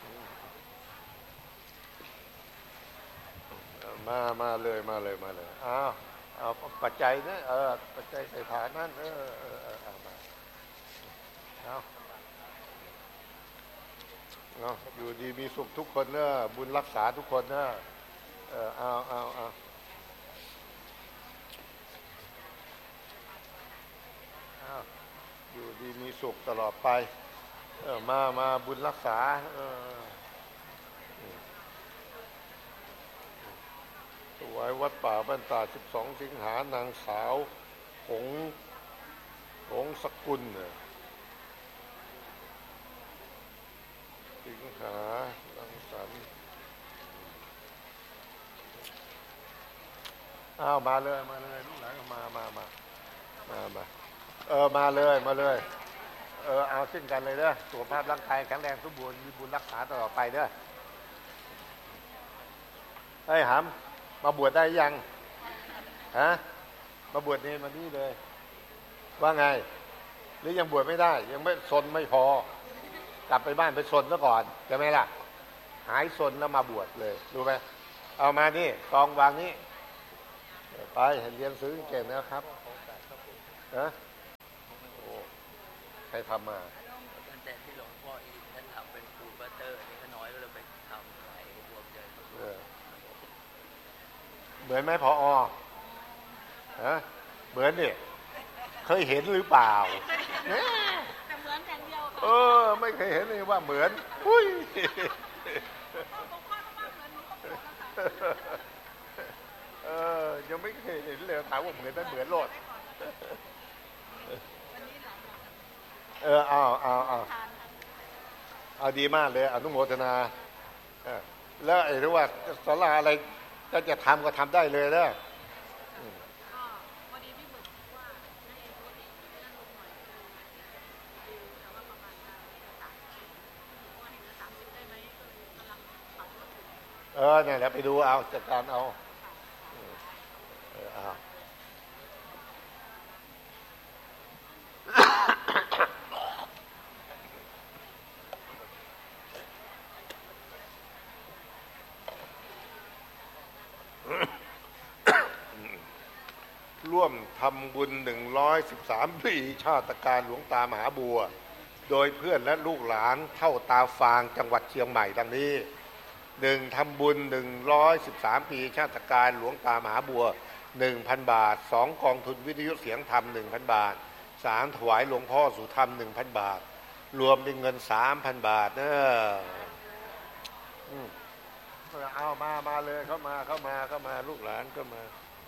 มามาเลยมาเลยมาเลยเอาเอาปัจจัยนะเออปัจจัยใส่ฐานนั่นเออเออเออเอามาเอาเนาะอยู่ดีมีสุขทุกคนเนอะบุญรักษาทุกคนเนอะเออเอาเอาเอาเอาอยู่ดีมีสุขตลอดไปเออมามาบุญรักษาเออถวายวัดป่าบ้านตาสิบสองสิงหานางสาวหงหงสกุลเนี่ยสิงหาลังสรรค์อ้าวมาเลยมาเลยลูกหลานมามามามามาเออมาเลยมาเลยเออเอาสิ้นกันเลยเด้อสุขภาพร่างกายแข็งแรงสมบูรณ์มีบุญรักษาตลอดไปเด้อเฮ้ยหำมาบวชได้ยังฮะมาบวชนี่มานี่เลยว่าไงหรือยังบวชไม่ได้ยังไม่สนไม่พอกลับไปบ้านไปสนซะก่อนใช่ไหมล่ะหายสนแล้วมาบวชเลยรู้ไหมเอามานี่กองวางนี้ไปเรียนซื้อเก่งนะครับฮะโอ้ใครทำมาตั้งแต่ที่หลวงพ่ออีกท่านทำเป็นปูนบัตเตอร์นี่ก็น้อยก็เลยไปทำไอ้รวมใจเหมือนไหมพอฮะเหมือนดิเคยเห็นหรือเปล่าแต่เหมือนอย่างเดียวเออไม่เคยเห็นเลยว่าเหมือนอุ้ยเออยังไม่เคยเห็นเลยถามว่าเหมือนไม่เหมือนโลดเออเอาเอาเอาเอาดีมากเลยอนุโมทนาแล้วไอ้ที่ว่าศาลาอะไรก็จะทำก็ทำได้เลยนะเออเนี่ยแหละไปดูเอาจัดการเอาเออเอาร่วมทำบุญหนึ่งร้อยสิบสามปีชาตการหลวงตามหาบัวโดยเพื่อนและลูกหลานเท่าตาฟางจังหวัดเชียงใหม่ดังนี้หนึ่งทำบุญหนึ่งร้อยสิบสามปีชาตการหลวงตามหาบัวหนึ่งพันบาทสองกองทุนวิทยุเสียงธรรมหนึ่งพันบาทสามถวายหลวงพ่อสุธรรมหนึ่งพันบาทรวมเป็นเงินสามพันบาทเนอะเอามามาเลยเข้ามาเข้ามาเข้ามาลูกหลานเข้ามา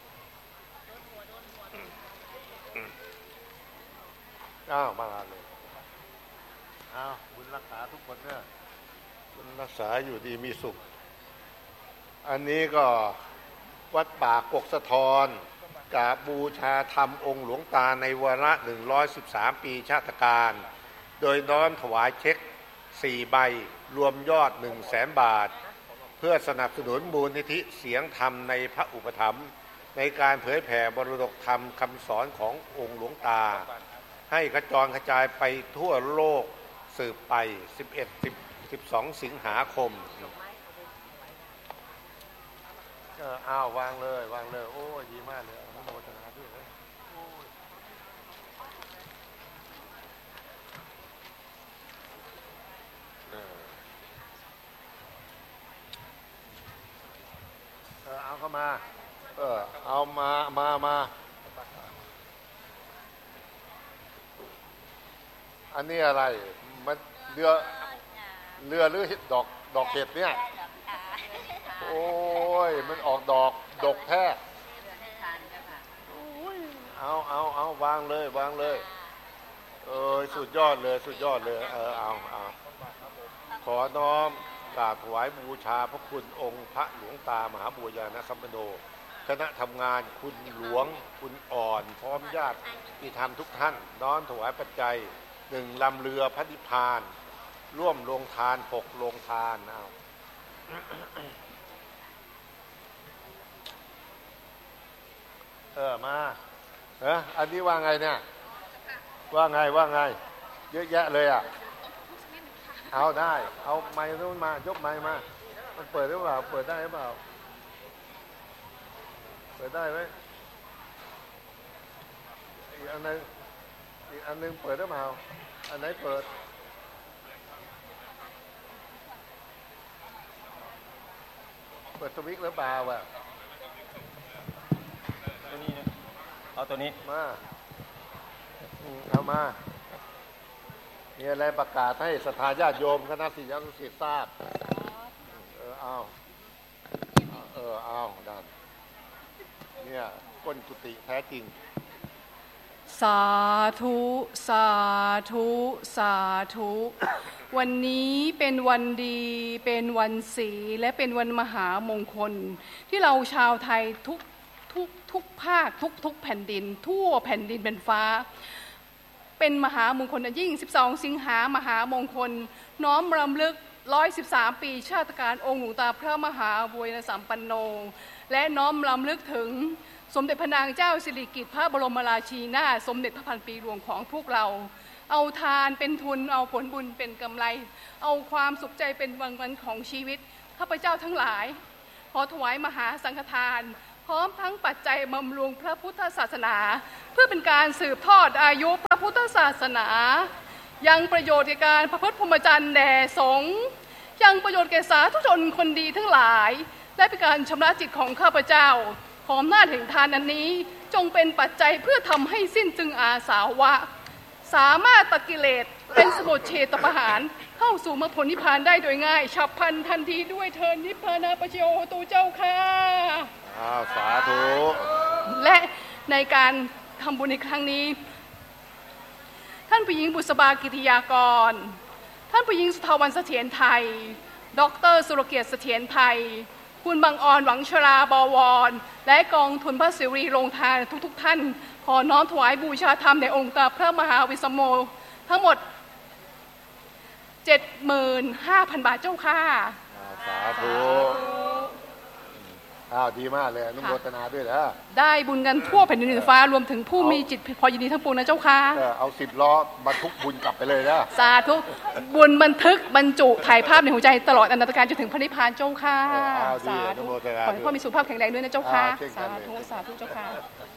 อ้าวมาเลยอ้าวบุญรักษาทุกคนเนี่ยบุญรักษาอยู่ดีมีสุขอันนี้ก็วัดป่ากกสะทอนกราบบูชาธรรมองค์หลวงตาในวาระหนึ่งร้อยสิบสามปีชาตการโดยน้อมถวายเช็คสี่ใบรวมยอดหนึ่งแสนบาทเพื่อสนับสนุนมูลนิธิเสียงธรรมในพระอุปถัมภ์ในการเผยแผ่มรดกธรรมคำสอนขององค์หลวงตาให้กระจรกระจายไปทั่วโลกสืบไปสิบเอ็ด สิบสองสิงหาคมเอออ้าววางเลยวางเลยโอ้ดีมากเลยอนุโมทนาด้วยนะโอ้ยเออเออเอาเข้ามาเออเอามามามาอันนี้อะไรมันเรือเรือหรือดอกดอกเห็ดเนี่ยโอ้ยมันออกดอกดกแท้เอาเอาเอาวางเลยวางเลยเออสุดยอดเลยสุดยอดเลยเออเอาเอาขอน้อมกราบถวายบูชาพระคุณองค์พระหลวงตามหาบัวญาณสัมปันโนคณะทำงานคุณหลวงคุณอ่อนพร้อมญาติที่ทำทุกท่านน้อมถวายปัจจัยหนึ่งลำเรือพระนิพพานร่วมโรงทานหกโรงทานเอาเออมาเอออันนี้ว่าไงเนี่ยว่าไงว่าไงเยอะแยะเลยอ่ะเอาได้เอาไม้นู้นมายกไม้มามันเปิดหรือเปล่าเปิดได้หรือเปล่าเปิดได้ไหมอีกอันนึงอีกอันนึงเปิดหรือเปล่าอันไหนเปิดเปิดสวิตช์หรือเปล่าอ่ะตัวนี้นะเอาตัวนี้มาเอามามีอะไรประกาศให้ศรัทธาญาติโยมคณะศิษยานุศิษย์ทราบเออเอาเออเอาดันเนี่ยก้นกุฏิแท้จริงสาธุสาธุสาธุวันนี้เป็นวันดีเป็นวันศีลและเป็นวันมหามงคลที่เราชาวไทยทุกทุกทุกภาคทุกทุกแผ่นดินทั่วแผ่นดินเป็นฟ้าเป็นมหามงคลยิ่งสิบสองสิงหามหามงคลน้อมรำลึกหนึ่งร้อยสิบสามปีชาตการองค์หลวงตาพระมหาบัวญาณสัมปันโนและน้อมรำลึกถึงสมเด็จพระนางเจ้าสิริกิติ์พระบรมราชินีนาถสมเด็จพระพันปีหลวงของพวกเราเอาทานเป็นทุนเอาผลบุญเป็นกำไรเอาความสุขใจเป็นรางวัลของชีวิตข้าพเจ้าทั้งหลายขอถวายมหาสังฆทานพร้อมทั้งปัจจัยบำรุงพระพุทธศาสนาเพื่อเป็นการสืบทอดอายุพระพุทธศาสนายังประโยชน์แก่การประพฤติพรหมจรรย์แด่สงฆ์ยังประโยชน์แก่สาธุชนคนดีทั้งหลายและเป็นการชำระจิตของข้าพเจ้าขขออำนาจแห่งทานอันนี้จงเป็นปัจจัยเพื่อทำให้สิ้นจึงอาสาวะสามารถตัดกิเลสเป็นสมุทเฉทประหารเข้าสู่มรรคผลนิพพานได้โดยง่ายฉับพลันทันทีด้วยเทินนิพพานาปโชตูเจ้าค่ะอ้าวสาธุและในการทำบุญในครั้งนี้ท่านผู้หญิงบุษบากิติยากรท่านผู้หญิงสุทธวันเสถียรไทยดรสุรเกียรติเสถียรไทยคุณบางออนหวังชราบวรและกองทุนพระศิริโรงทานทุกๆท่านขอน้อมถวายบูชาธรรมในองค์พระมหาวิสมโมทั้งหมด เจ็ดหมื่นห้าพัน บาทเจ้าค่ะสาธุอ้าวดีมากเลยอนุโมทนาด้วยนะได้บุญกันทั่วแผ่นดินฟ้ารวมถึงผู้มีจิตพอยินดีทั้งปวงนะเจ้าค่ะเอาสิบล้อบรรทุกบุญกลับไปเลยนะสาธุบุญบันทึกบรรจุถ่ายภาพในหัวใจตลอดอนันตการจนถึงพระนิพพานเจ้าค่ะสาธุขอให้พ่อมีสุขภาพแข็งแรงด้วยนะเจ้าค่ะสาธุสาธุเจ้าค่ะ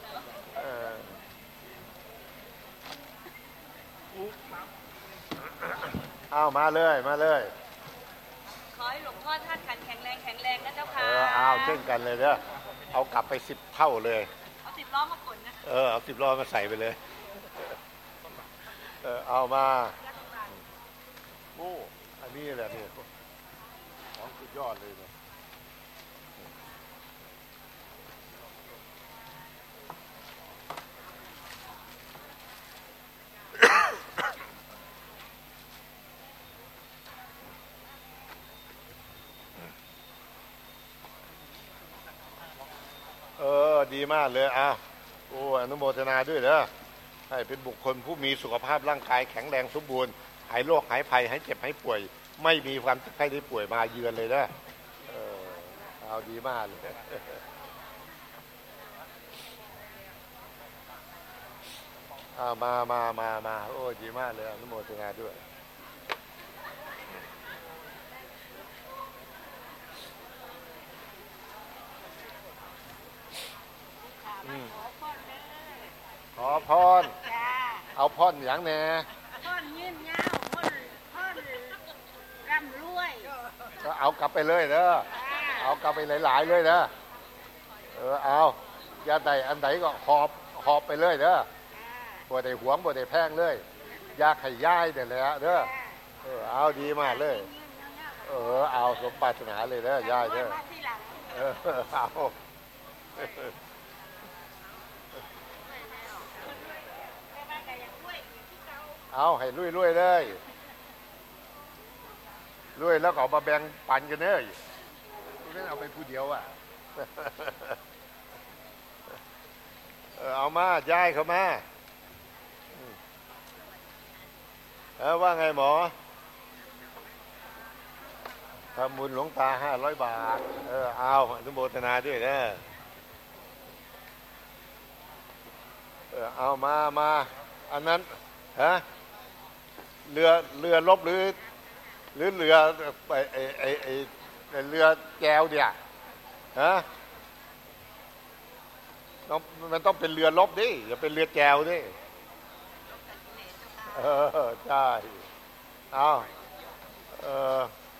เอามาเลยมาเลยขอให้หลวงพ่อท่านขันแข็งแรงแข็งแรงนะเจ้าค่ะเออเอาเช่นกันเลยเด้อเอากลับไปสิบเท่าเลยเอาสิบล้อมาขนนะเออเอาสิบล้อมาใส่ไปเลยเออเอามาโอ้อันนี้แหละนี่ของสุดยอดเลยนะเออดีมากเลยอ้าวโอ้อนุโมทนาด้วยเด้อให้เป็นบุคคลผู้มีสุขภาพร่างกายแข็งแรงสมบูรณ์หายโรคหายภัยหายเจ็บหายป่วยไม่มีความเจ็บไข้ได้ป่วยมาเยือนเลยนะเออเอาดีมากเลยเอามามามามาโอ้ดีมากเลยอนุโมทนาด้วยขอพรเอาพรอย่างแน่พรยิ้มยาวพรพรร่ำรวยก็เอากลับไปเลยเด้อเอากลับไปหลายๆเลยเด้อเออเอาอย่าใดอันใดก็หอบหอบไปเลยเด้อบ่ได้หวงบ่ได้แพงเลยอยากให้ย้ายเด้อแหละเด้อเออเอาดีมากเลยเออเอาสมปรารถนาเลยเด้อย้ายเด้อเออเอาเอาให้ลุยๆเลยลุยแล้วก็เอามาแบ่งปันกันเลยไม่เอาไปผู้เดียวอ่ะเอามาย้ายเข้ามาเออว่าไงหมอทำบุญหลวงตาห้าร้อยบาทเออเอาอนุโมทนาด้วยนะเออเอามามาอันนั้นฮะเรือเรือลบหรือหรือเรือไอไอไอไอเรือแก้วเนี่ยฮะต้องมันต้องเป็นเรือลบดิอย่าเป็นเรือแก้วดิเออใช่เอาเออ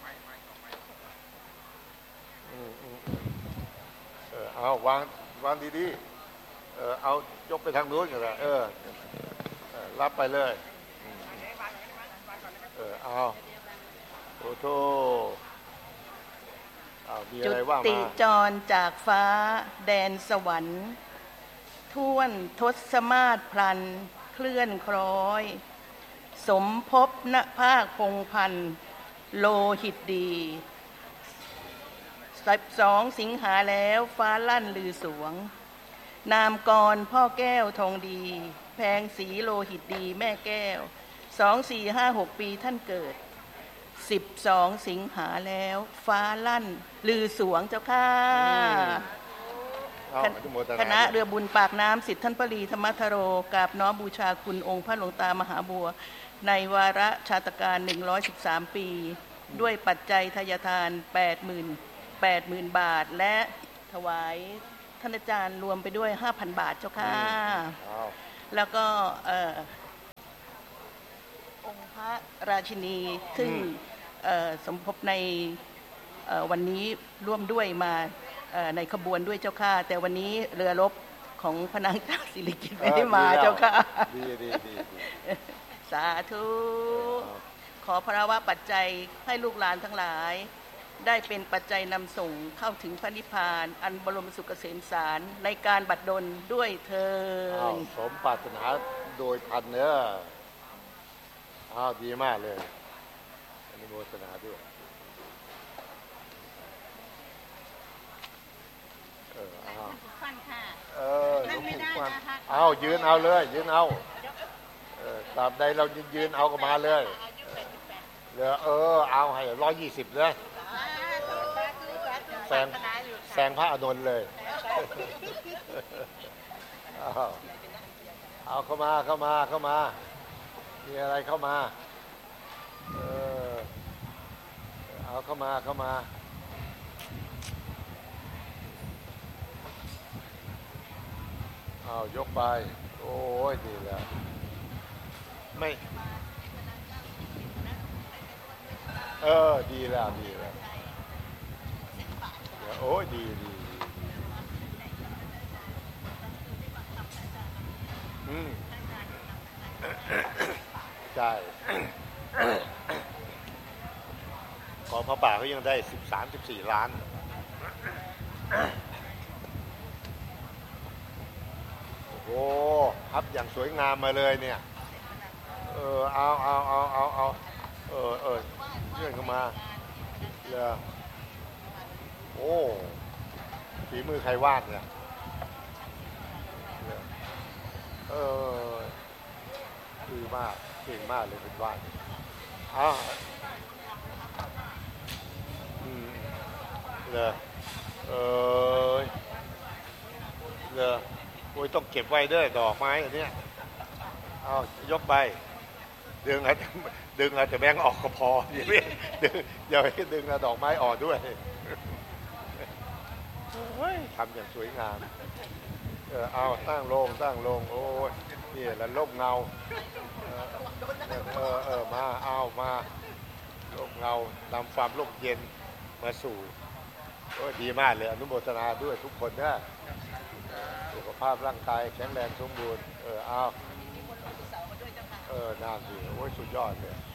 เออเอาวางวางดีๆเออเอายกไปทางนู้นกันละเออรับไปเลยเออเอาโอ้โธ่เอามีอะไรว่ามาจุติจรจากฟ้าแดนสวรรค์ท่วนทศมาศพลันเคลื่อนคล้อยสมภพณภาคพงพันธ์โลหิตดีสิบสองสิงหาแล้วฟ้าลั่นลือสวงนามกรพ่อแก้วทองดีแพงสีโลหิตดีแม่แก้วสองสี่ห้าหกปีท่านเกิดสิบสองสิงหาแล้วฟ้าลั่นลือสวงเจ้าค่ะคณะเรือบุญปากน้ำสิทธิท่านปรีธรรมธโรกราบน้อมบูชาคุณองค์พระหลวงตามหาบัวในวาระชาตการหนึ่งร้อยสิบสามปีด้วยปัจจัยทายทานแปดหมื่นแปดหมื่นบาทและถวายท่านอาจารย์รวมไปด้วย ห้าพัน บาทเจ้าค่ะแล้วก็องค์พระราชินีซึ่งสมภพในวันนี้ร่วมด้วยมาในขบวนด้วยเจ้าค่ะแต่วันนี้เรือรบของพระนางเจ้าสิริกิติ์ไม่ได้มาเจ้าค่ะดีดีดีสาธุขอพระวะปัจจัยให้ลูกหลานทั้งหลายได้เป็นปัจจัยนำส่งเข้าถึงพระนิพพานอันบรมสุขเกษมสารในการบัดดลด้วยเถิดสมปรารถนาโดยทันเนื้ออ้าวดีมากเลยอนุโมทนาด้วยเอออ้าวเออหลวงปู่ฟันเอายืนเอาเลยยืนเอาเออตราบใดเรายืนเอาก็มาเลยเหลือเออเอาให้ร้อยยี่สิบเลยแซงแซงพระอานนท์เลยเอาเอาเข้ามาเข้ามาเข้ามามีอะไรเข้ามาเออเอาเข้ามาเข้ามาเอายกไปโอ้ยดีแล้วไม่เออดีแล้วดีแล้วโอ้ยดีดีอืมใช่ขอพระป่าเขายังได้สิบสามสิบสี่ล้านโอ้โหครับอย่างสวยงามมาเลยเนี่ยเออเอาเอาเอาเอาเอาเออเออเลื่อนเข้ามาเลยโอ้ฝีมือใครวาดเนี่ยเออดีมากเก่งมากเลยเป็นวาดอ้าวอืมเลยเออเลยโอ้ยต้องเก็บไว้ด้วยดอกไม้อันเนี้ยเอายกไปดึงอาจจะดึงอาจจะแบงออกก็พออย่าไปดึงอย่าไปดึงดอกไม้ออกด้วยทำอย่างสวยงามเออเอาตั้งลงตั้งลงโอ้ยนี่แล้วร่มเงาเออเออเออมาเอามาร่มเงานำความร่มเย็นมาสู่โอ้ยดีมากเลยอนุโมทนาด้วยทุกคนนะสุขภาพร่างกายแข็งแรงสมบูรณ์เออเอาเออน่าดีโอ้ยสุดยอดเลย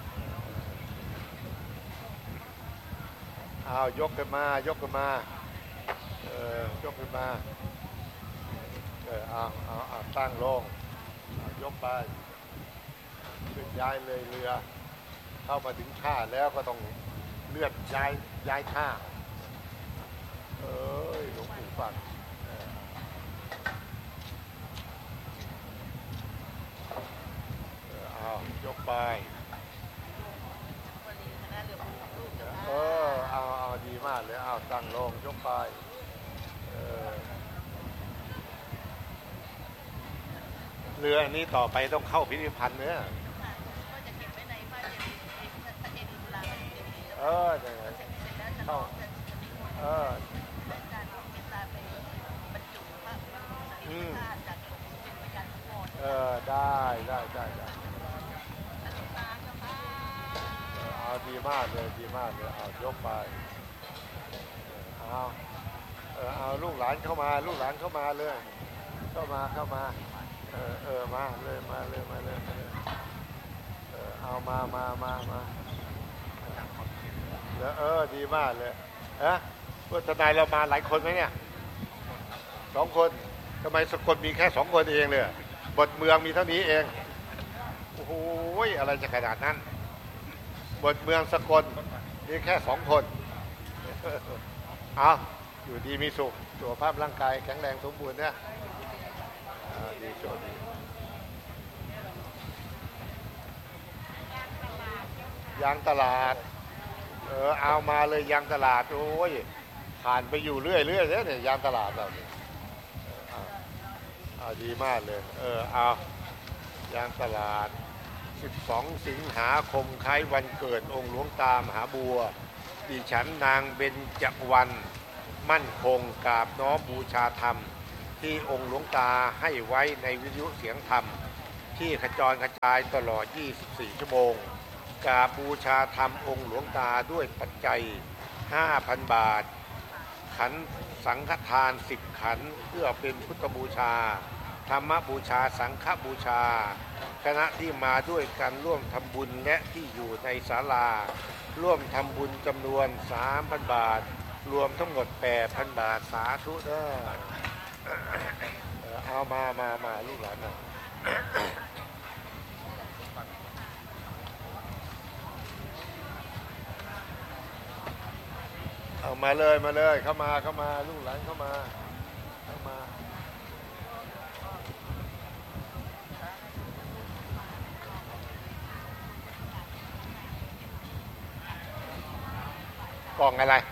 เอายกขึ้นมายกขึ้นมาเออยกขึ้นมาเออเอาเอาเอาตั้งลงยกไปขึ้นย้ายเลยเรือเข้ามาถึงท่าแล้วก็ต้องเลื่อนย้ายย้ายท่าเอ้ยหลวงปู่ฟังเอายกไปเออเอาเอาดีมากเลยเอาตั้งลงยกไปเออเรืออันนี้ต่อไปต้องเข้าพิพิธภัณฑ์เนื้อเออเข้าเอออืมเออได้ได้ได้ได้เอาดีมากเลยดีมากเลยเอายกไปเอาเออเอาลูกหลานเข้ามาลูกหลานเข้ามาเลยเข้ามาเข้ามาเออเออมาเลยมาเลยมาเลยเออเอามามามามาเออดีมากเลยฮะว่าทนายเรามาหลายคนไหมเนี่ยสองคนทำไมสกลมีแค่สองคนเองเลยบทเมืองมีเท่านี้เองโอ้โหอะไรจะขนาดนั้นบทเมืองสกลมีแค่สองคนเอาอยู่ดีมีสุขสุขภาพร่างกายแข็งแรงสมบูรณ์นะดีโชคดียางตลาดเออเอามาเลยยางตลาดโอ้ยผ่านไปอยู่เรื่อยเรื่อยเนี่ยยางตลาดเราเนี่ยเอาดีมากเลยเออเอายางตลาดสิบสองสิงหาคมคล้ายวันเกิดองค์หลวงตามหาบัวดิฉันนางเบญจวรรณมั่นคงกราบน้อมบูชาธรรมที่องค์หลวงตาให้ไว้ในวิทยุเสียงธรรมที่ขจรกระจายตลอดยี่สิบสี่ชั่วโมงกราบบูชาธรรมองค์หลวงตาด้วยปัจจัย ห้าพัน บาทขันสังฆทานสิบขันเพื่อเป็นพุทธบูชาธรรมบูชาสังฆบูชาคณะที่มาด้วยกันร่วมทำบุญและที่อยู่ในศาลาร่วมทำบุญจำนวน สามพัน บาทรวมทั้งหมด แปดพัน บาทสาธุเด้อเอามามามาลูกหลานนะเอามาเลยมาเลยเข้ามาเข้ามาลูกหลานเข้ามาเข้ามากล่องอะไร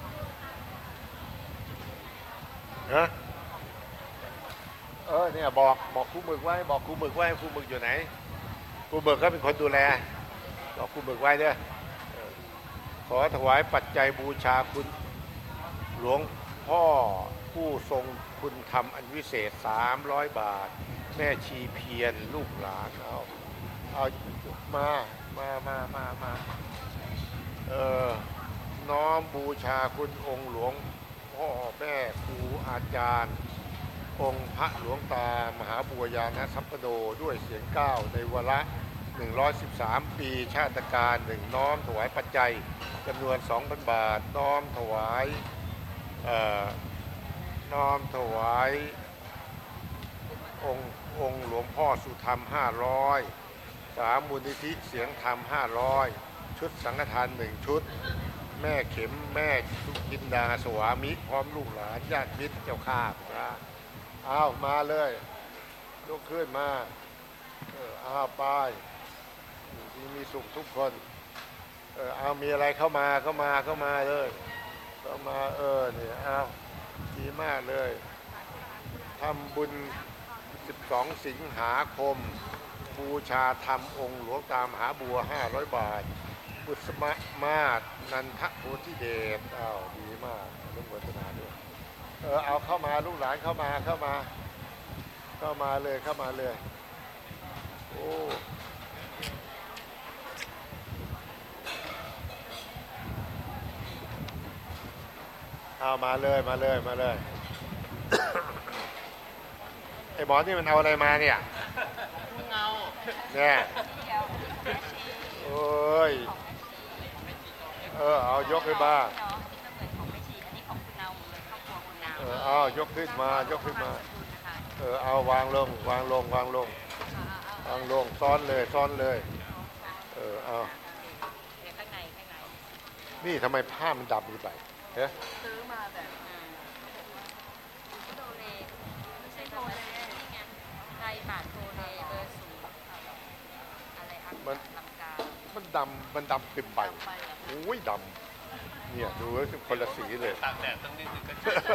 ฮะเออเนี่ยบอกบอกครูหมึกไว้บอกครูหมึกไว้ครูหมึกอยู่ไหนครูหมึกก็เป็นคนดูแลบอกครูหมึกไว้เด้อขอถวายปัจจัยบูชาคุณหลวงพ่อผู้ทรงคุณธรรมอันวิเศษสามร้อยบาทแม่ชีเพียรลูกหลานเอาเอามามามามามาเออน้อมบูชาคุณองค์หลวงพ่อแม่ครูอาจารย์องค์พระหลวงตามหาบัวยานสัมปโนด้วยเสียงก้าวในวาระหนึ่งร้อยสิบสามปีชาติการหนึ่งน้อมถวายปัจจัยจำนวน สองพัน บาทน้อมถวายเอ่อน้อมถวายองค์องค์หลวงพ่อสุธรรมห้าร้อยสามมูลนิธิเสียงธรรมห้าร้อยชุดสังฆทานหนึ่งชุดแม่เข็มแม่สุกินดาสวามิพร้อมลูกหลานญาติมิตรเจ้าข้าพระเอามาเลยลุกขึ้นมาเออเอาไปมีมีสุขทุกคนเออเอามีอะไรเข้ามาเข้ามาเข้ามาเลยเข้ามาเออเนี่ยเอาดีมากเลยทำบุญสิบสองสิงหาคมบูชาธรรมองค์หลวงตามหาบัวห้าร้อยบาทบุษมมาศนันทโพธิเดชอ้าวดีมากร่วมโฆษณาด้วยเออเอาเข้ามาลูกหลานเข้ามาเข้ามาเข้ามาเลยเข้ามาเลยโอ้เอามาเลยมาเลยมาเลย ไอ้หมอนี่มันเอาอะไรมาเนี่ยเงาเนี่ยโอ้ยเออเอายกขึ้นมาเออเอายกขึ้นมายกขึ้นมาเออเอาวางลงวางลงวางลงวางลงซ้อนเลยซ้อนเลยเออเอานี่ทำไมผ้ามันดำอยู่ไปเฮ้ยซื้อมาแบบโทเลไม่ใช่โทเลนี่ไงไทยบาทโทเลเบอร์ศูนย์อะไรอันมันมันดำมันดำขึ้นไปโอ้ยดำเนี่ยดูแล้วคนละสีเลยตากแดดต้องนิดนึงก็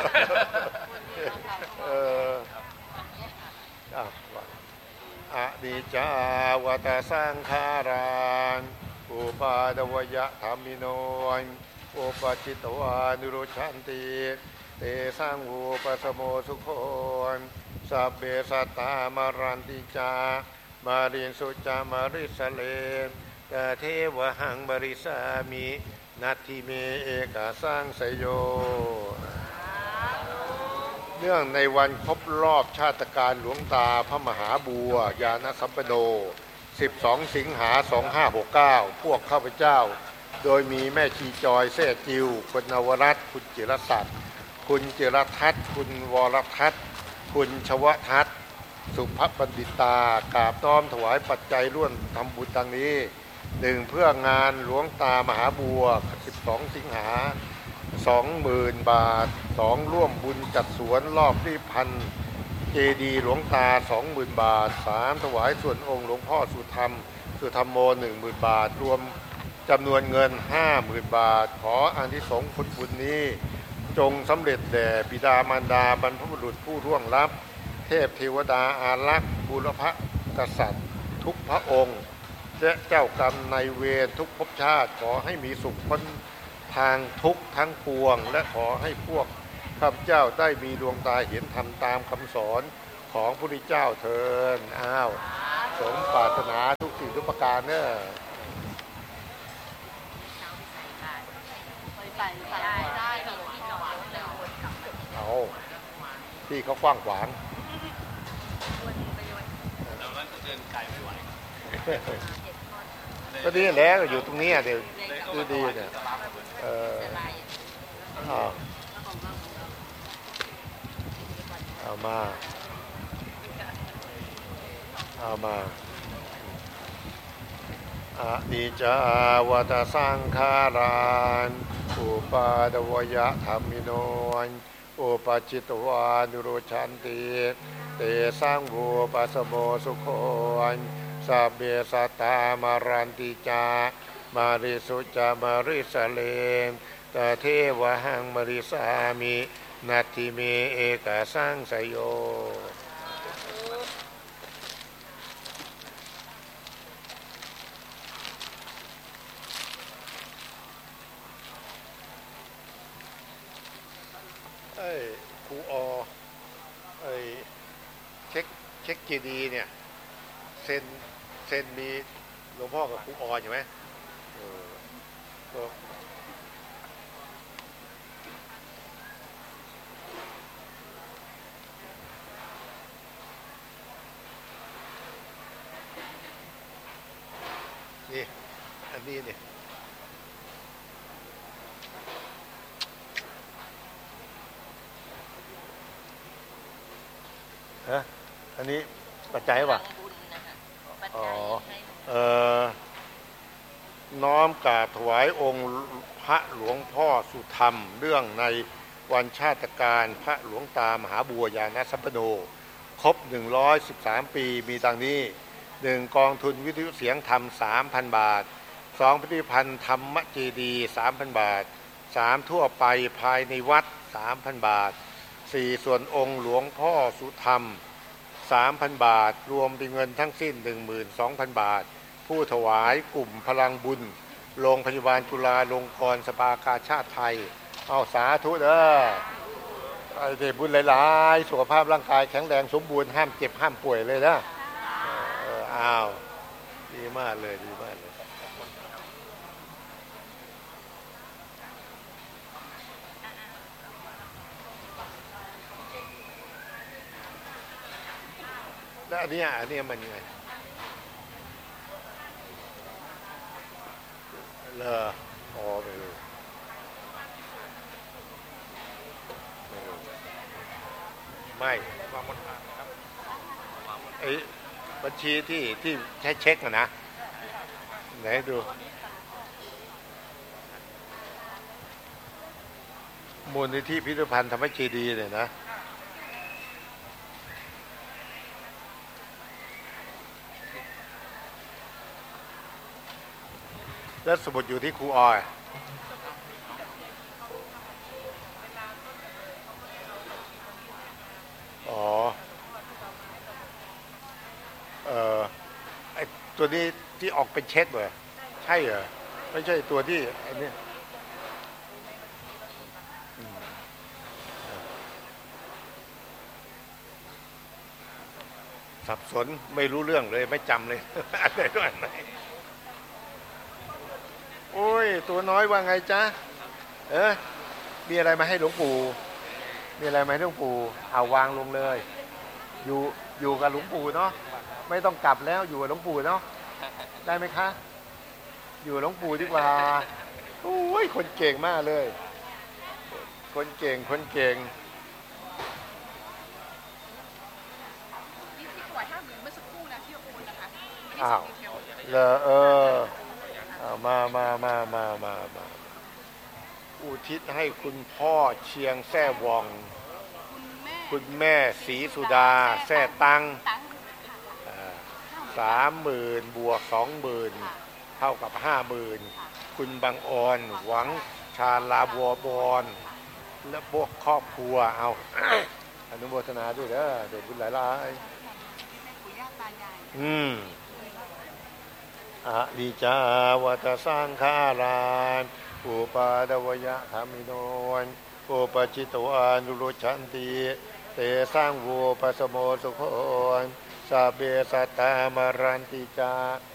เอออ่ะอะดิจาวตาสังขารังอุปาดวยะธรรมิโนโอปจิตวานุโรชันติเตสังอุปสโมสุโขสัพเพสัตตามารันติจามารินสุจามาริสเลตเทวหังบริสามินัตถิเมเอกาสังสยโยเนื่องในวันครบรอบชาติการหลวงตาพระมหาบัวยานสัมปโนสิบสองสิงหาสองห้าหกเก้าพวกข้าพเจ้าโดยมีแม่ชีจอยแซ่จิวคุณนวรัตน์คุณจิรศักดิ์คุณจิรทัศน์คุณวรทัศน์คุณชวทัศน์สุภบัณฑิตากราบน้อมถวายปัจจัยร่วมทำบุญดังนี้หนึ่งเพื่องานหลวงตามหาบัวสิบสองสิงหาสองหมื่นบาทสองร่วมบุญจัดสวนรอบที่พันเจดีหลวงตาสองหมื่นบาทสามถวายส่วนองค์หลวงพ่อสุธรรมสุธรรมโมหนึ่งหมื่นบาทรวมจำนวนเงินห้าหมื่นบาทขออานิสงส์ผลบุญนี้จงสำเร็จแด่บิดามารดาบรรพบุรุษผู้ร่วงลับเทพเทวดาอารักษ์บุรพกษัตริย์ทุกพระองค์และเจ้ากรรมนายเวรทุกภพชาติขอให้มีสุขพ้นทางทุกข์ทั้งปวงและขอให้พวกข้าพเจ้าได้มีดวงตาเห็นธรรมตามคำสอนของพระพุทธเจ้าเถิดอ้าวสมปรารถนาทุกสิ่งทุกประการเนอะใส่ใส่ได้เลยที่นอนเอาที่เขากว้างขวางเราก็เดินไกลไม่ไหวก็ดีแล้วอยู่ตรงนี้เดี๋ยวดูดีเนี่ยเออเอาเอามาเอามาอะนิจจาวัฏสังขารานอุปาทวยธัมมิโนอุปจิตวานุโรชันติเตสังวูปัสสโมสุโขสัพเพสัตตามารันติจามาริสุจามาริสเลมตเทวะหังมริสามินัตถิเมเอกสังสยโยเอ้ยครูอเอ้ยเช็คเช็คเจดีเนี่ยเซ็นเซ็นมีหลวงพ่อกับครูอใช่ไหมเออก็นี่อันนี้เนี่ยฮะอันนี้ปัจจัยป่ะอ๋อเอ่อน้อมกราบถวายองค์พระหลวงพ่อสุธรรมเรื่องในวันชาติการพระหลวงตามหาบัวยานสัมปันโนครบหนึ่งร้อยสิบสามปีมีดังนี้หนึ่งกองทุนวิทยุเสียงธรรม สามพัน บาทสองพิพิธภัณฑ์ธรรมเจดีย์ สามพัน บาทสามทั่วไปภายในวัด สามพัน บาทสี่ส่วนองค์หลวงพ่อสุธรรม สามพัน บาทรวมเป็นเงินทั้งสิ้น หนึ่งหมื่นสองพัน บาทผู้ถวายกลุ่มพลังบุญโรงพยาบาลจุฬาลงกรณ์สภากาชาดไทยเอาสาธุเด้อไอ้เด็กบุญหลายๆสุขภาพร่างกายแข็งแรงสมบูรณ์ห้ามเจ็บห้ามป่วยเลยนะเอออ้าวดีมากเลยดีมากเลยแล้วอันนี้อันนี้มันยังไงเลออ๋อไม่รู้ไม่รู้ไม่ไอ้บัญชีที่ที่ใช้เช็คอะนะไหนดูมูลนิธิพิพิธภัณฑ์ธรรมเจดีย์เนี่ยนะแล้วสมุดอยู่ที่ครูออยอ๋อเออไอตัวนี้ที่ออกเป็นเช็คเลยใช่เหรอไม่ใช่ตัวที่อันนี้สับสนไม่รู้เรื่องเลยไม่จำเลยอะไรด้วยไหนโอ้ยตัวน้อยว่าไงจ๊ะเออมีอะไรมาให้หลวงปู่มีอะไรมาให้หลวงปู่เอาวางลงเลยอยู่อยู่กับหลวงปู่เนาะไม่ต้องกลับแล้วอยู่กับหลวงปู่เนาะได้ไหมคะอยู่กับหลวงปู่ดีกว่าโอ้ยคนเก่งมากเลยคนเก่งคนเก่งอ้าวเลอเออมามามามามามาอุทิศให้คุณพ่อเชียงแซ่วองคุณแม่ศรีสุดาแซ่ตังสามหมื่นบวกสองหมื่นเท่ากับห้าหมื่นคุณบางออนหวังชาลาบัวบอนและพวกครอบครัวเอาอนุโมทนาด้วยเด้อเด็กบุญหลายๆอืมอะนิจจาวัฏสังขารานอุปาทวยธัมมิโนอุปจิตวานุโรชันติเตสังวูปัสสโมสุโขสัพเพสัตตามารันติจา